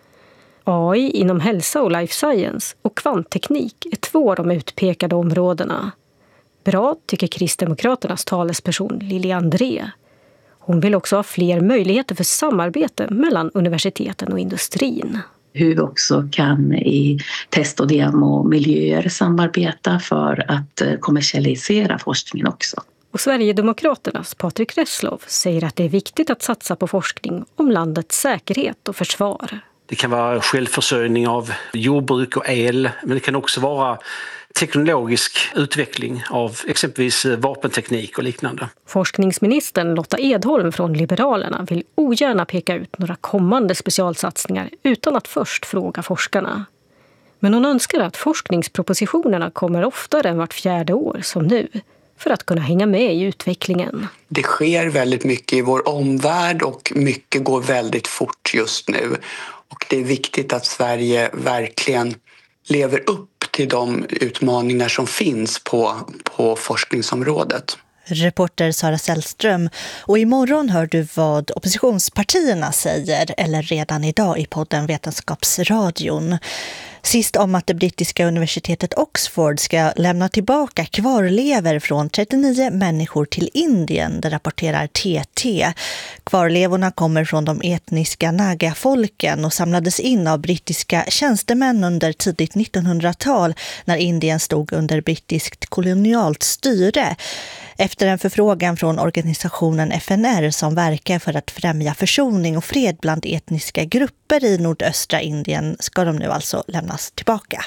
A I inom hälsa och life science och kvantteknik är två av de utpekade områdena. Bra, tycker Kristdemokraternas talesperson Lili André. Hon vill också ha fler möjligheter för samarbete mellan universiteten och industrin. Hur vi också kan i test- och demomiljöer samarbeta för att kommersialisera forskningen också. Och Sverigedemokraternas Patrik Reslow säger att det är viktigt att satsa på forskning om landets säkerhet och försvar. Det kan vara självförsörjning av jordbruk och el, men det kan också vara teknologisk utveckling av exempelvis vapenteknik och liknande. Forskningsministern Lotta Edholm från Liberalerna vill ogärna peka ut några kommande specialsatsningar utan att först fråga forskarna. Men hon önskar att forskningspropositionerna kommer oftare än vart fjärde år som nu, för att kunna hänga med i utvecklingen. Det sker väldigt mycket i vår omvärld och mycket går väldigt fort just nu. Och det är viktigt att Sverige verkligen lever upp till de utmaningar som finns på, på forskningsområdet. Reporter Sara Sällström. Och imorgon hör du vad oppositionspartierna säger, eller redan idag i podden Vetenskapsradion. Sist om att det brittiska universitetet Oxford ska lämna tillbaka kvarlever från trettionio människor till Indien, det rapporterar T T. Kvarlevorna kommer från de etniska Naga-folken och samlades in av brittiska tjänstemän under tidigt nittonhundratal när Indien stod under brittiskt kolonialt styre. Efter en förfrågan från organisationen F N R som verkar för att främja försoning och fred bland etniska grupper i nordöstra Indien ska de nu alltså lämnas tillbaka.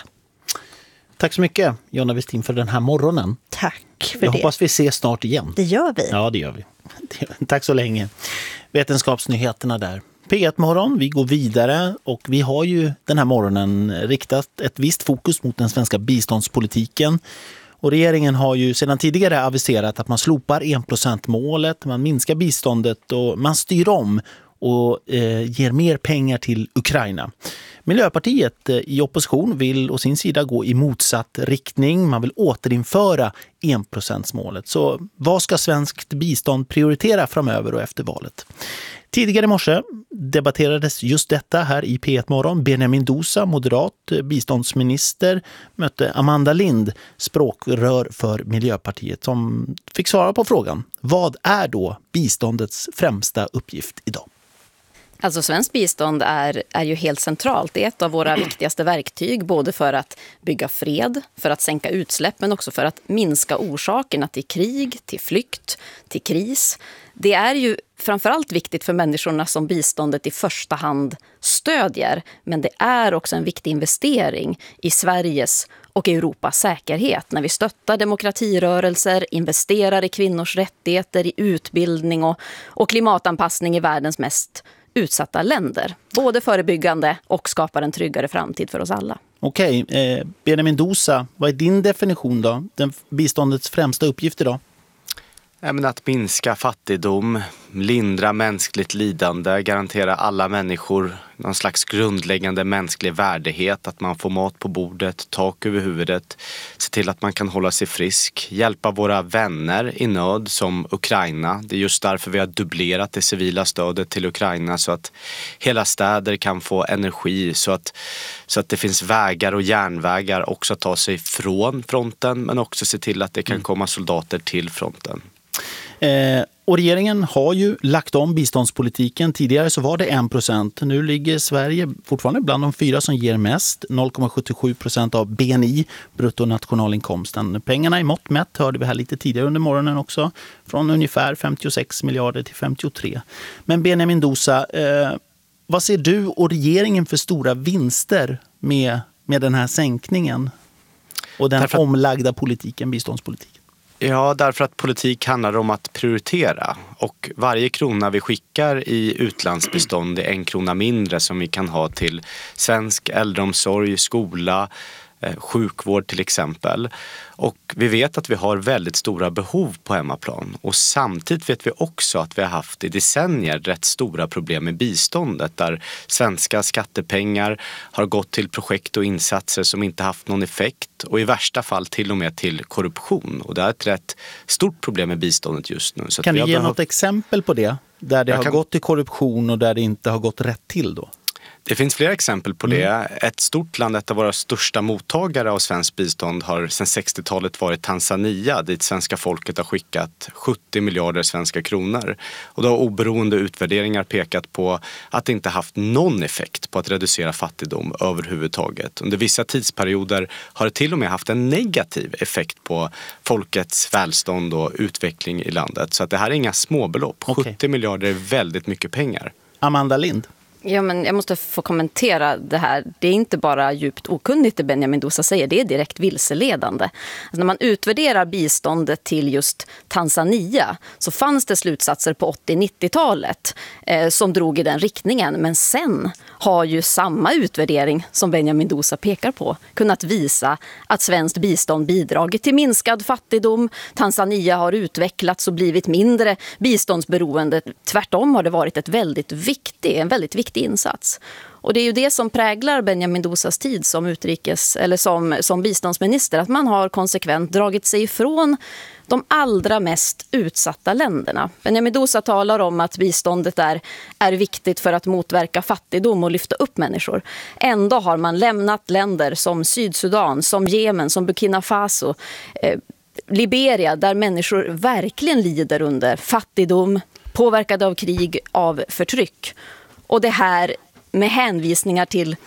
Tack så mycket, Jonna Westin, för den här morgonen. Tack för Jag det. hoppas vi ses snart igen. Det gör vi. Ja, det gör vi. Tack så länge. Vetenskapsnyheterna där. P ett morgon, vi går vidare och vi har ju den här morgonen riktat ett visst fokus mot den svenska biståndspolitiken. Och regeringen har ju sedan tidigare aviserat att man slopar en procent-målet, man minskar biståndet och man styr om och eh, ger mer pengar till Ukraina. Miljöpartiet i opposition vill å sin sida gå i motsatt riktning. Man vill återinföra enprocentsmålet. Så vad ska svenskt bistånd prioritera framöver och efter valet? Tidigare i morse debatterades just detta här i P ett Morgon. Benjamin Dousa, moderat biståndsminister, mötte Amanda Lind, språkrör för Miljöpartiet, som fick svara på frågan: vad är då biståndets främsta uppgift idag? Alltså svenskt bistånd är, är ju helt centralt. Det är ett av våra viktigaste verktyg, både för att bygga fred, för att sänka utsläpp, men också för att minska orsakerna till krig, till flykt, till kris. Det är ju framförallt viktigt för människorna som biståndet i första hand stödjer, men det är också en viktig investering i Sveriges och Europas säkerhet när vi stöttar demokratirörelser, investerar i kvinnors rättigheter, i utbildning och, och klimatanpassning i världens mest utsatta länder. Både förebyggande och skapar en tryggare framtid för oss alla. Okej, eh, Benjamin Dousa, vad är din definition då? Den biståndets främsta uppgift idag? Att minska fattigdom, lindra mänskligt lidande, garantera alla människor någon slags grundläggande mänsklig värdighet, att man får mat på bordet, tak över huvudet, se till att man kan hålla sig frisk, hjälpa våra vänner i nöd som Ukraina. Det är just därför vi har dubblerat det civila stödet till Ukraina, så att hela städer kan få energi, så att, så att det finns vägar och järnvägar också att ta sig från fronten, men också se till att det kan komma soldater till fronten. Eh, och regeringen har ju lagt om biståndspolitiken. Tidigare så var det en procent. Nu ligger Sverige fortfarande bland de fyra som ger mest. noll komma sjuttiosju procent av B N I, bruttonationalinkomsten. Pengarna i mått mätt hörde vi här lite tidigare under morgonen också. Från ungefär femtiosex miljarder till femtiotre. Men Benjamin Dousa, eh, vad ser du och regeringen för stora vinster med, med den här sänkningen? Och den Därför... omlagda politiken, biståndspolitiken? Ja, därför att politik handlar om att prioritera, och varje krona vi skickar i utlandsbistånd är en krona mindre som vi kan ha till svensk äldreomsorg, skola, sjukvård till exempel. Och vi vet att vi har väldigt stora behov på hemmaplan, och samtidigt vet vi också att vi har haft i decennier rätt stora problem med biståndet, där svenska skattepengar har gått till projekt och insatser som inte haft någon effekt, och i värsta fall till och med till korruption. Och det är ett rätt stort problem med biståndet just nu. Så kan du ge behövt... något exempel på det, där det Jag har kan... gått till korruption och där det inte har gått rätt till då? Det finns flera exempel på det. Mm. Ett stort land, ett av våra största mottagare av svenskt bistånd, har sedan sextiotalet varit Tanzania, dit svenska folket har skickat sjuttio miljarder svenska kronor. Och då har oberoende utvärderingar pekat på att det inte haft någon effekt på att reducera fattigdom överhuvudtaget. Under vissa tidsperioder har det till och med haft en negativ effekt på folkets välstånd och utveckling i landet. Så att det här är inga småbelopp. Okay. sjuttio miljarder är väldigt mycket pengar. Amanda Lind. Ja, men jag måste få kommentera det här. Det är inte bara djupt okunnigt det Benjamin Dousa säger, det är direkt vilseledande. Alltså när man utvärderar biståndet till just Tanzania så fanns det slutsatser på åttio-nittiotalet eh, som drog i den riktningen. Men sen har ju samma utvärdering som Benjamin Dousa pekar på kunnat visa att svenskt bistånd bidragit till minskad fattigdom. Tanzania har utvecklats och blivit mindre biståndsberoende. Tvärtom har det varit ett väldigt viktigt, en väldigt viktig insats. Och det är ju det som präglar Benjamin Dousas tid som utrikes eller som, som biståndsminister, att man har konsekvent dragit sig ifrån de allra mest utsatta länderna. Benjamin Dousa talar om att biståndet är, är viktigt för att motverka fattigdom och lyfta upp människor. Ändå har man lämnat länder som Sydsudan, som Jemen, som Burkina Faso, eh, Liberia, där människor verkligen lider under fattigdom, påverkade av krig, av förtryck. Och det här med hänvisningar till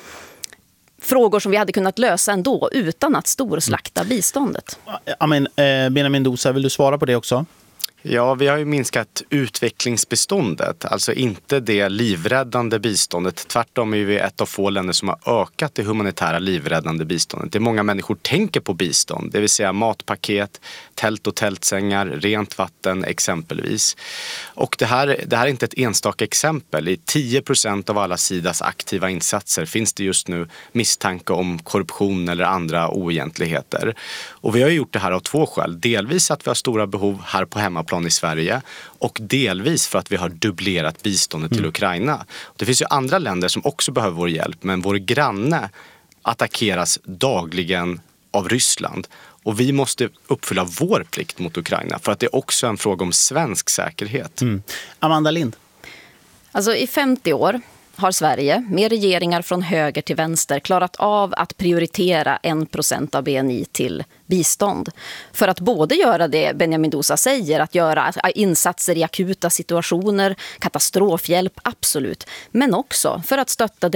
frågor som vi hade kunnat lösa ändå utan att storslakta biståndet. Amen, eh, Benjamin Dousa, vill du svara på det också? Ja, vi har ju minskat utvecklingsbiståndet, alltså inte det livräddande biståndet. Tvärtom är vi ett av få länder som har ökat det humanitära livräddande biståndet. Det är många människor tänker på bistånd, det vill säga matpaket, tält och tältsängar, rent vatten exempelvis. Och det här, det här är inte ett enstaka exempel. I tio procent av alla Sidas aktiva insatser finns det just nu misstanke om korruption eller andra oegentligheter. Och vi har gjort det här av två skäl. Delvis att vi har stora behov här på hemmaplan hemmaplan i Sverige och delvis för att vi har dubblerat biståndet till Ukraina. Det finns ju andra länder som också behöver vår hjälp, men vår granne attackeras dagligen av Ryssland. Och vi måste uppfylla vår plikt mot Ukraina för att det är också en fråga om svensk säkerhet. Mm. Amanda Lind. Alltså i femtio år har Sverige, med regeringar från höger till vänster, klarat av att prioritera en procent av B N I till bistånd. För att både göra det Benjamin Dousa säger, att göra insatser i akuta situationer, katastrofhjälp, absolut. Men också för att stötta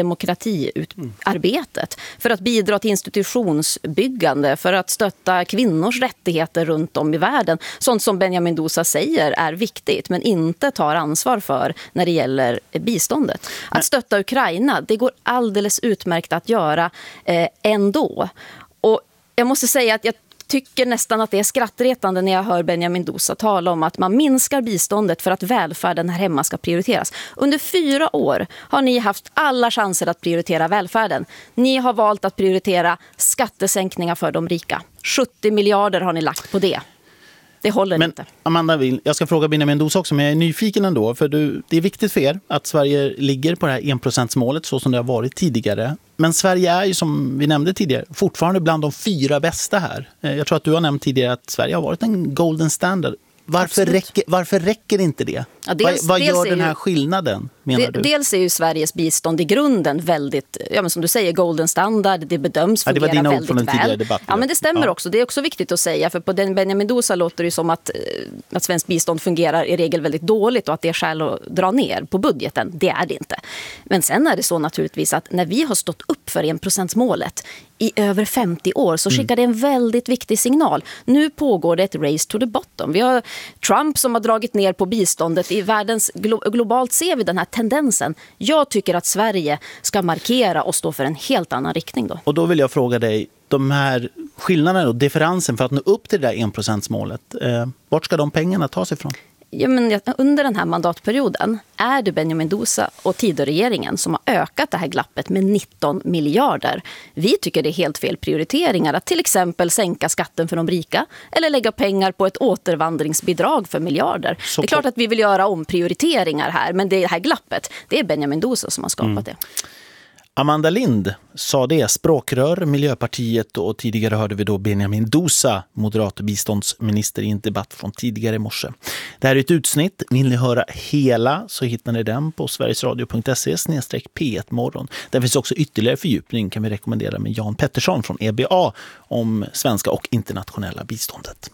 demokratiarbetet, för att bidra till institutionsbyggande, för att stötta kvinnors rättigheter runt om i världen. Sånt som Benjamin Dousa säger är viktigt, men inte tar ansvar för när det gäller biståndet. Att stötta Ukraina, det går alldeles utmärkt att göra eh, ändå. Och jag måste säga att jag tycker nästan att det är skrattretande när jag hör Benjamin Dousa tala om att man minskar biståndet för att välfärden här hemma ska prioriteras. Under fyra år har ni haft alla chanser att prioritera välfärden. Ni har valt att prioritera skattesänkningar för de rika. sjuttio miljarder har ni lagt på det. Det håller men, inte. Amanda, jag ska fråga Benjamin Dousa också, men jag är nyfiken ändå. För du, det är viktigt för er att Sverige ligger på det här enprocentsmålet så som det har varit tidigare. Men Sverige är ju, som vi nämnde tidigare, fortfarande bland de fyra bästa här. Jag tror att du har nämnt tidigare att Sverige har varit en golden standard. Varför, räcker, varför räcker inte det? Ja, dels, vad vad dels gör den här ju, skillnaden, menar de, du? Dels är ju Sveriges bistånd i grunden väldigt, ja, men som du säger, golden standard. Det bedöms fungera ja, det var väldigt från den väl. Debatten. Ja, men det stämmer ja. också. Det är också viktigt att säga, för på den Benjamin Dousa låter det som att, att svensk bistånd fungerar i regel väldigt dåligt och att det är skäl att dra ner på budgeten. Det är det inte. Men sen är det så naturligtvis att när vi har stått upp för enprocentsmålet i över femtio år så skickar det en väldigt viktig signal. Nu pågår det ett race to the bottom. Vi har Trump som har dragit ner på biståndet i världens glo- globalt ser vi den här tendensen. Jag tycker att Sverige ska markera och stå för en helt annan riktning då. Och då vill jag fråga dig, de här skillnaderna och differensen för att nå upp till det där enprocentsmålet, eh, vart ska de pengarna tas ifrån? Ja, men under den här mandatperioden är det Benjamin Dousa och Tidöregeringen som har ökat det här glappet med nitton miljarder. Vi tycker det är helt fel prioriteringar att till exempel sänka skatten för de rika eller lägga pengar på ett återvandringsbidrag för miljarder. Så det är klart att vi vill göra omprioriteringar här, men det här glappet, det är Benjamin Dousa som har skapat mm. det. Amanda Lind sa det, språkrör Miljöpartiet, och tidigare hörde vi då Benjamin Dousa, moderat biståndsminister, i en debatt från tidigare i morse. Det här är ett utsnitt. Vill ni höra hela så hittar ni den på sverigesradio punkt se slash p ett morgon. Där finns också ytterligare fördjupning, kan vi rekommendera, med Jan Pettersson från E B A om svenska och internationella biståndet.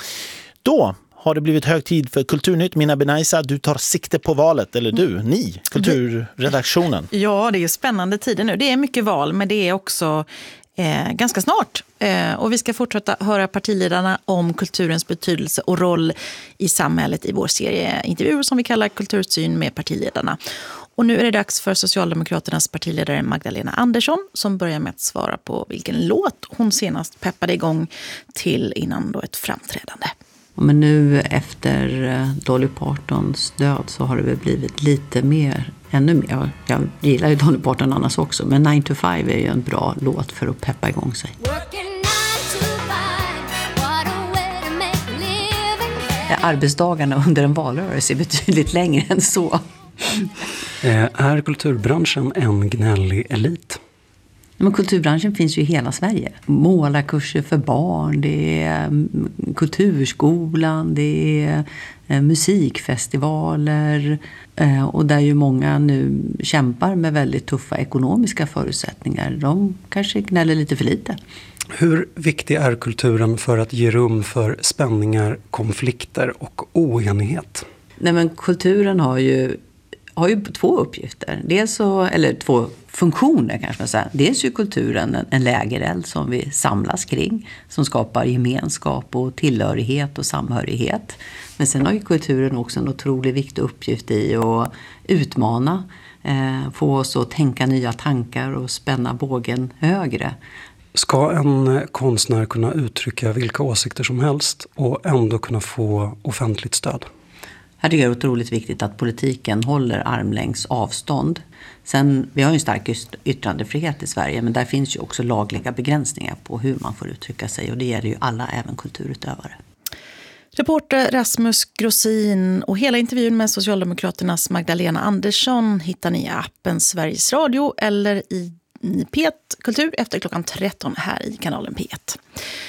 Då har det blivit hög tid för Kulturnytt. Mina Benaisa, du tar sikte på valet, eller du, ni, kulturredaktionen. Ja, det är spännande tider nu. Det är mycket val, men det är också eh, ganska snart. Eh, och vi ska fortsätta höra partiledarna om kulturens betydelse och roll i samhället i vår serie intervjuer som vi kallar Kultursyn med partiledarna. Och nu är det dags för Socialdemokraternas partiledare Magdalena Andersson som börjar med att svara på vilken låt hon senast peppade igång till innan då ett framträdande. Men nu efter Dolly Partons död så har det väl blivit lite mer, ännu mer. Jag gillar ju Dolly Parton annars också, men nine to five är ju en bra låt för att peppa igång sig. Arbetsdagarna under en valrörelse är betydligt längre än så. Är kulturbranschen en gnällig elit? Men kulturbranschen finns ju i hela Sverige. Målarkurser för barn, det är kulturskolan, det är musikfestivaler och där ju många nu kämpar med väldigt tuffa ekonomiska förutsättningar. De kanske gnäller lite för lite. Hur viktig är kulturen för att ge rum för spänningar, konflikter och oenighet? Nej, men kulturen har ju har ju två uppgifter. Dels så, eller två funktioner kanske man säger. Dels är kulturen en, en lägereld som vi samlas kring. Som skapar gemenskap och tillhörighet och samhörighet. Men sen har ju kulturen också en otroligt viktig uppgift i att utmana. Eh, få oss att tänka nya tankar och spänna bågen högre. Ska en konstnär kunna uttrycka vilka åsikter som helst och ändå kunna få offentligt stöd? Här tycker jag det är otroligt viktigt att politiken håller armlängds avstånd. Sen, vi har ju en stark yttrandefrihet i Sverige, men där finns ju också lagliga begränsningar på hur man får uttrycka sig. Och det gäller ju alla, även kulturutövare. Reporter Rasmus Grossin och hela intervjun med Socialdemokraternas Magdalena Andersson hittar ni i appen Sveriges Radio eller i P ett Kultur efter klockan tretton här i kanalen P ett.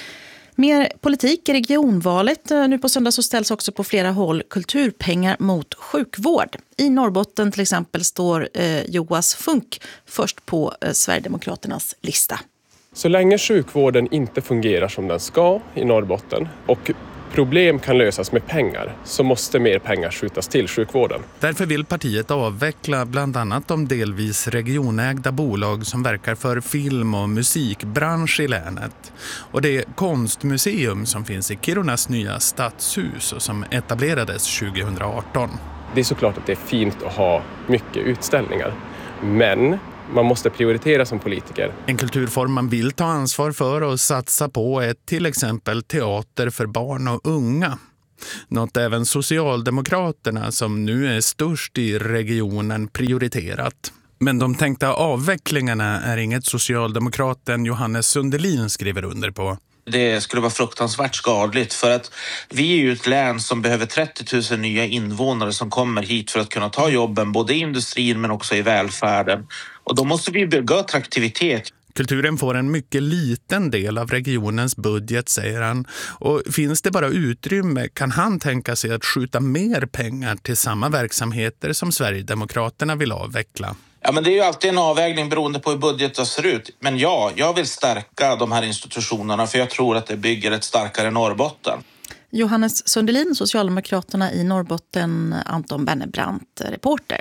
Mer politik i regionvalet. Nu på söndag så ställs också på flera håll kulturpengar mot sjukvård. I Norrbotten till exempel står eh, Joas Funk först på eh, Sverigedemokraternas lista. Så länge sjukvården inte fungerar som den ska i Norrbotten och problem kan lösas med pengar så måste mer pengar skjutas till sjukvården. Därför vill partiet avveckla bland annat de delvis regionägda bolag som verkar för film- och musikbransch i länet. Och det konstmuseum som finns i Kirunas nya stadshus och som etablerades tjugohundraarton. Det är såklart att det är fint att ha mycket utställningar, men man måste prioritera som politiker. En kulturform man vill ta ansvar för och satsa på är till exempel teater för barn och unga. Något även Socialdemokraterna, som nu är störst i regionen, prioriterat. Men de tänkta avvecklingarna är inget socialdemokraten Johannes Sundelin skriver under på. Det skulle vara fruktansvärt skadligt för att vi är ju ett län som behöver trettio tusen nya invånare som kommer hit för att kunna ta jobben både i industrin men också i välfärden. Och då måste vi bygga attraktivitet. Kulturen får en mycket liten del av regionens budget, säger han. Och finns det bara utrymme kan han tänka sig att skjuta mer pengar till samma verksamheter som Sverigedemokraterna vill avveckla. Ja, men det är ju alltid en avvägning beroende på hur budgeten ser ut. Men ja, jag vill stärka de här institutionerna för jag tror att det bygger ett starkare Norrbotten. Johannes Sundelin, Socialdemokraterna i Norrbotten, Anton Bennebrandt, reporter.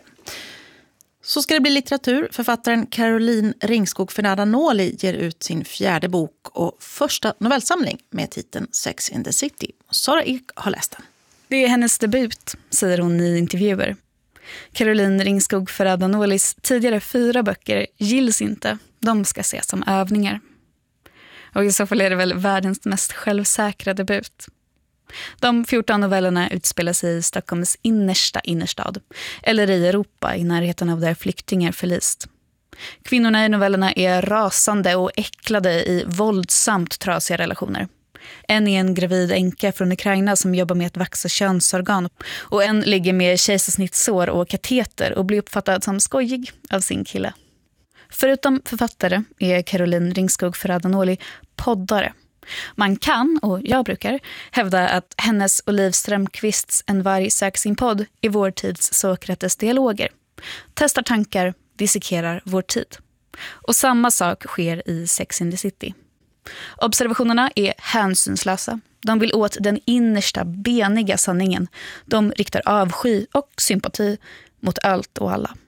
Så ska det bli litteratur. Författaren Caroline Ringskog Ferrada-Noli ger ut sin fjärde bok och första novellsamling med titeln Sex in the City. Sara Ek har läst den. Det är hennes debut, säger hon i intervjuer. Caroline Ringskog Ferrada-Nolis tidigare fyra böcker gills inte. De ska ses som övningar. Och i så fall är det väl världens mest självsäkra debut. De fjorton novellerna utspelar sig i Stockholms innersta innerstad, eller i Europa i närheten av där flyktingar förlist. Kvinnorna i novellerna är rasande och äcklade i våldsamt trasiga relationer. En är en gravid änka från Ukraina som jobbar med att vaxa könsorgan och en ligger med kejsarsnittsår och kateter och blir uppfattad som skojig av sin kille. Förutom författare är Caroline Ringskog Ferrada-Noli poddare. Man kan, och jag brukar, hävda att hennes och Liv Strömquists En varg söker sin podd är vår tids Sokrates dialoger. Testar tankar, dissekerar vår tid. Och samma sak sker i Sex in the City. Observationerna är hänsynslösa. De vill åt den innersta, beniga sanningen. De riktar avsky och sympati mot allt och alla.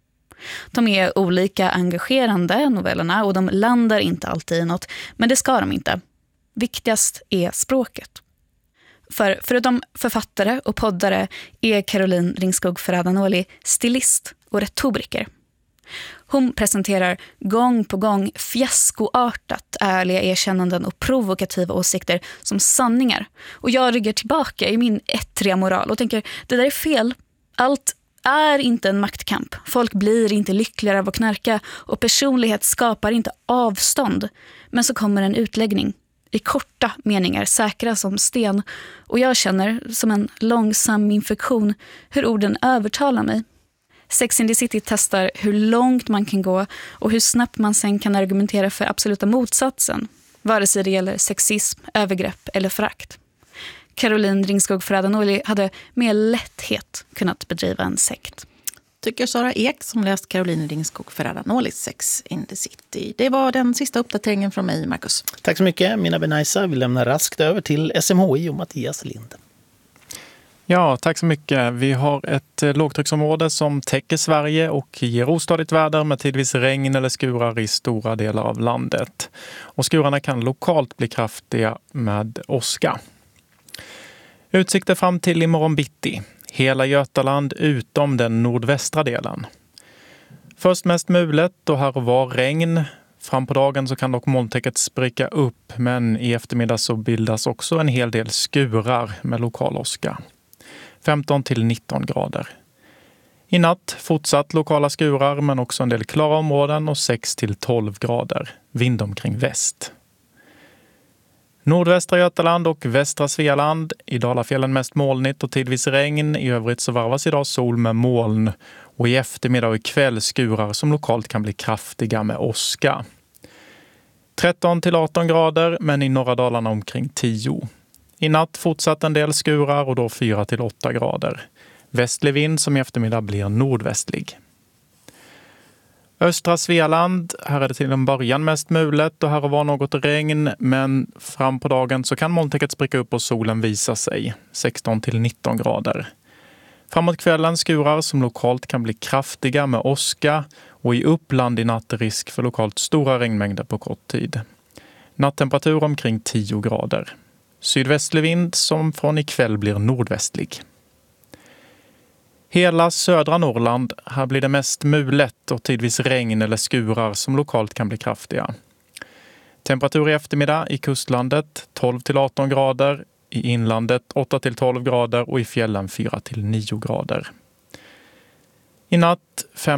De är olika engagerande, novellerna, och de landar inte alltid i något, men det ska de inte. Viktigast är språket. För förutom författare och poddare är Caroline Ringskog Ferrada-Noli stilist och retoriker. Hon presenterar gång på gång fiaskoartat ärliga erkännanden och provokativa åsikter som sanningar. Och jag ryggar tillbaka i min ettriga moral och tänker, det där är fel. Allt är inte en maktkamp. Folk blir inte lyckligare av att knarka och personlighet skapar inte avstånd. Men så kommer en utläggning. I korta meningar, säkra som sten. Och jag känner, som en långsam infektion, hur orden övertalar mig. Sex in the City testar hur långt man kan gå och hur snabbt man sen kan argumentera för absoluta motsatsen. Vare sig det gäller sexism, övergrepp eller förakt. Caroline Ringskog Ferrada-Noli hade med lätthet kunnat bedriva en sekt. Tycker Sara Ek som läst Caroline Ringskog Ferrada-Nolis Sex in the City. Det var den sista uppdateringen från mig, Marcus. Tack så mycket, Mina Benaisa. Vi lämnar raskt över till S M H I och Mattias Lind. Ja, tack så mycket. Vi har ett lågtrycksområde som täcker Sverige och ger ostadigt väder med tidvis regn eller skurar i stora delar av landet. Och skurarna kan lokalt bli kraftiga med åska. Utsikter fram till imorgon bitti. Hela Götaland utom den nordvästra delen. Först mest mulet och här och var regn. Fram på dagen så kan dock molntäcket spricka upp, men i eftermiddag så bildas också en hel del skurar med lokal åska. femton till nitton grader. I natt fortsatt lokala skurar men också en del klara områden och sex till tolv grader. Vind omkring väst. Nordvästra Götaland och västra Svealand. I Dalafjällen mest molnigt och tidvis regn. I övrigt så varvas idag sol med moln. Och i eftermiddag och ikväll skurar som lokalt kan bli kraftiga med åska. tretton till arton grader, men i norra Dalarna omkring tio. I natt fortsatt en del skurar och då fyra till åtta grader. Västlig vind som i eftermiddag blir nordvästlig. Östra Svealand, här är det till en början mest mulet och här var något regn, men fram på dagen så kan molntäcket spricka upp och solen visa sig. sexton till nitton grader. Framåt kvällen skurar som lokalt kan bli kraftiga med åska och i Uppland i natt risk för lokalt stora regnmängder på kort tid. Nattemperatur omkring tio grader. Sydvästlig vind som från ikväll blir nordvästlig. Hela södra Norrland, här blir det mest mulet och tidvis regn eller skurar som lokalt kan bli kraftiga. Temperatur i eftermiddag i kustlandet tolv till arton grader, i inlandet åtta till tolv grader och i fjällen fyra till nio grader. I natt fem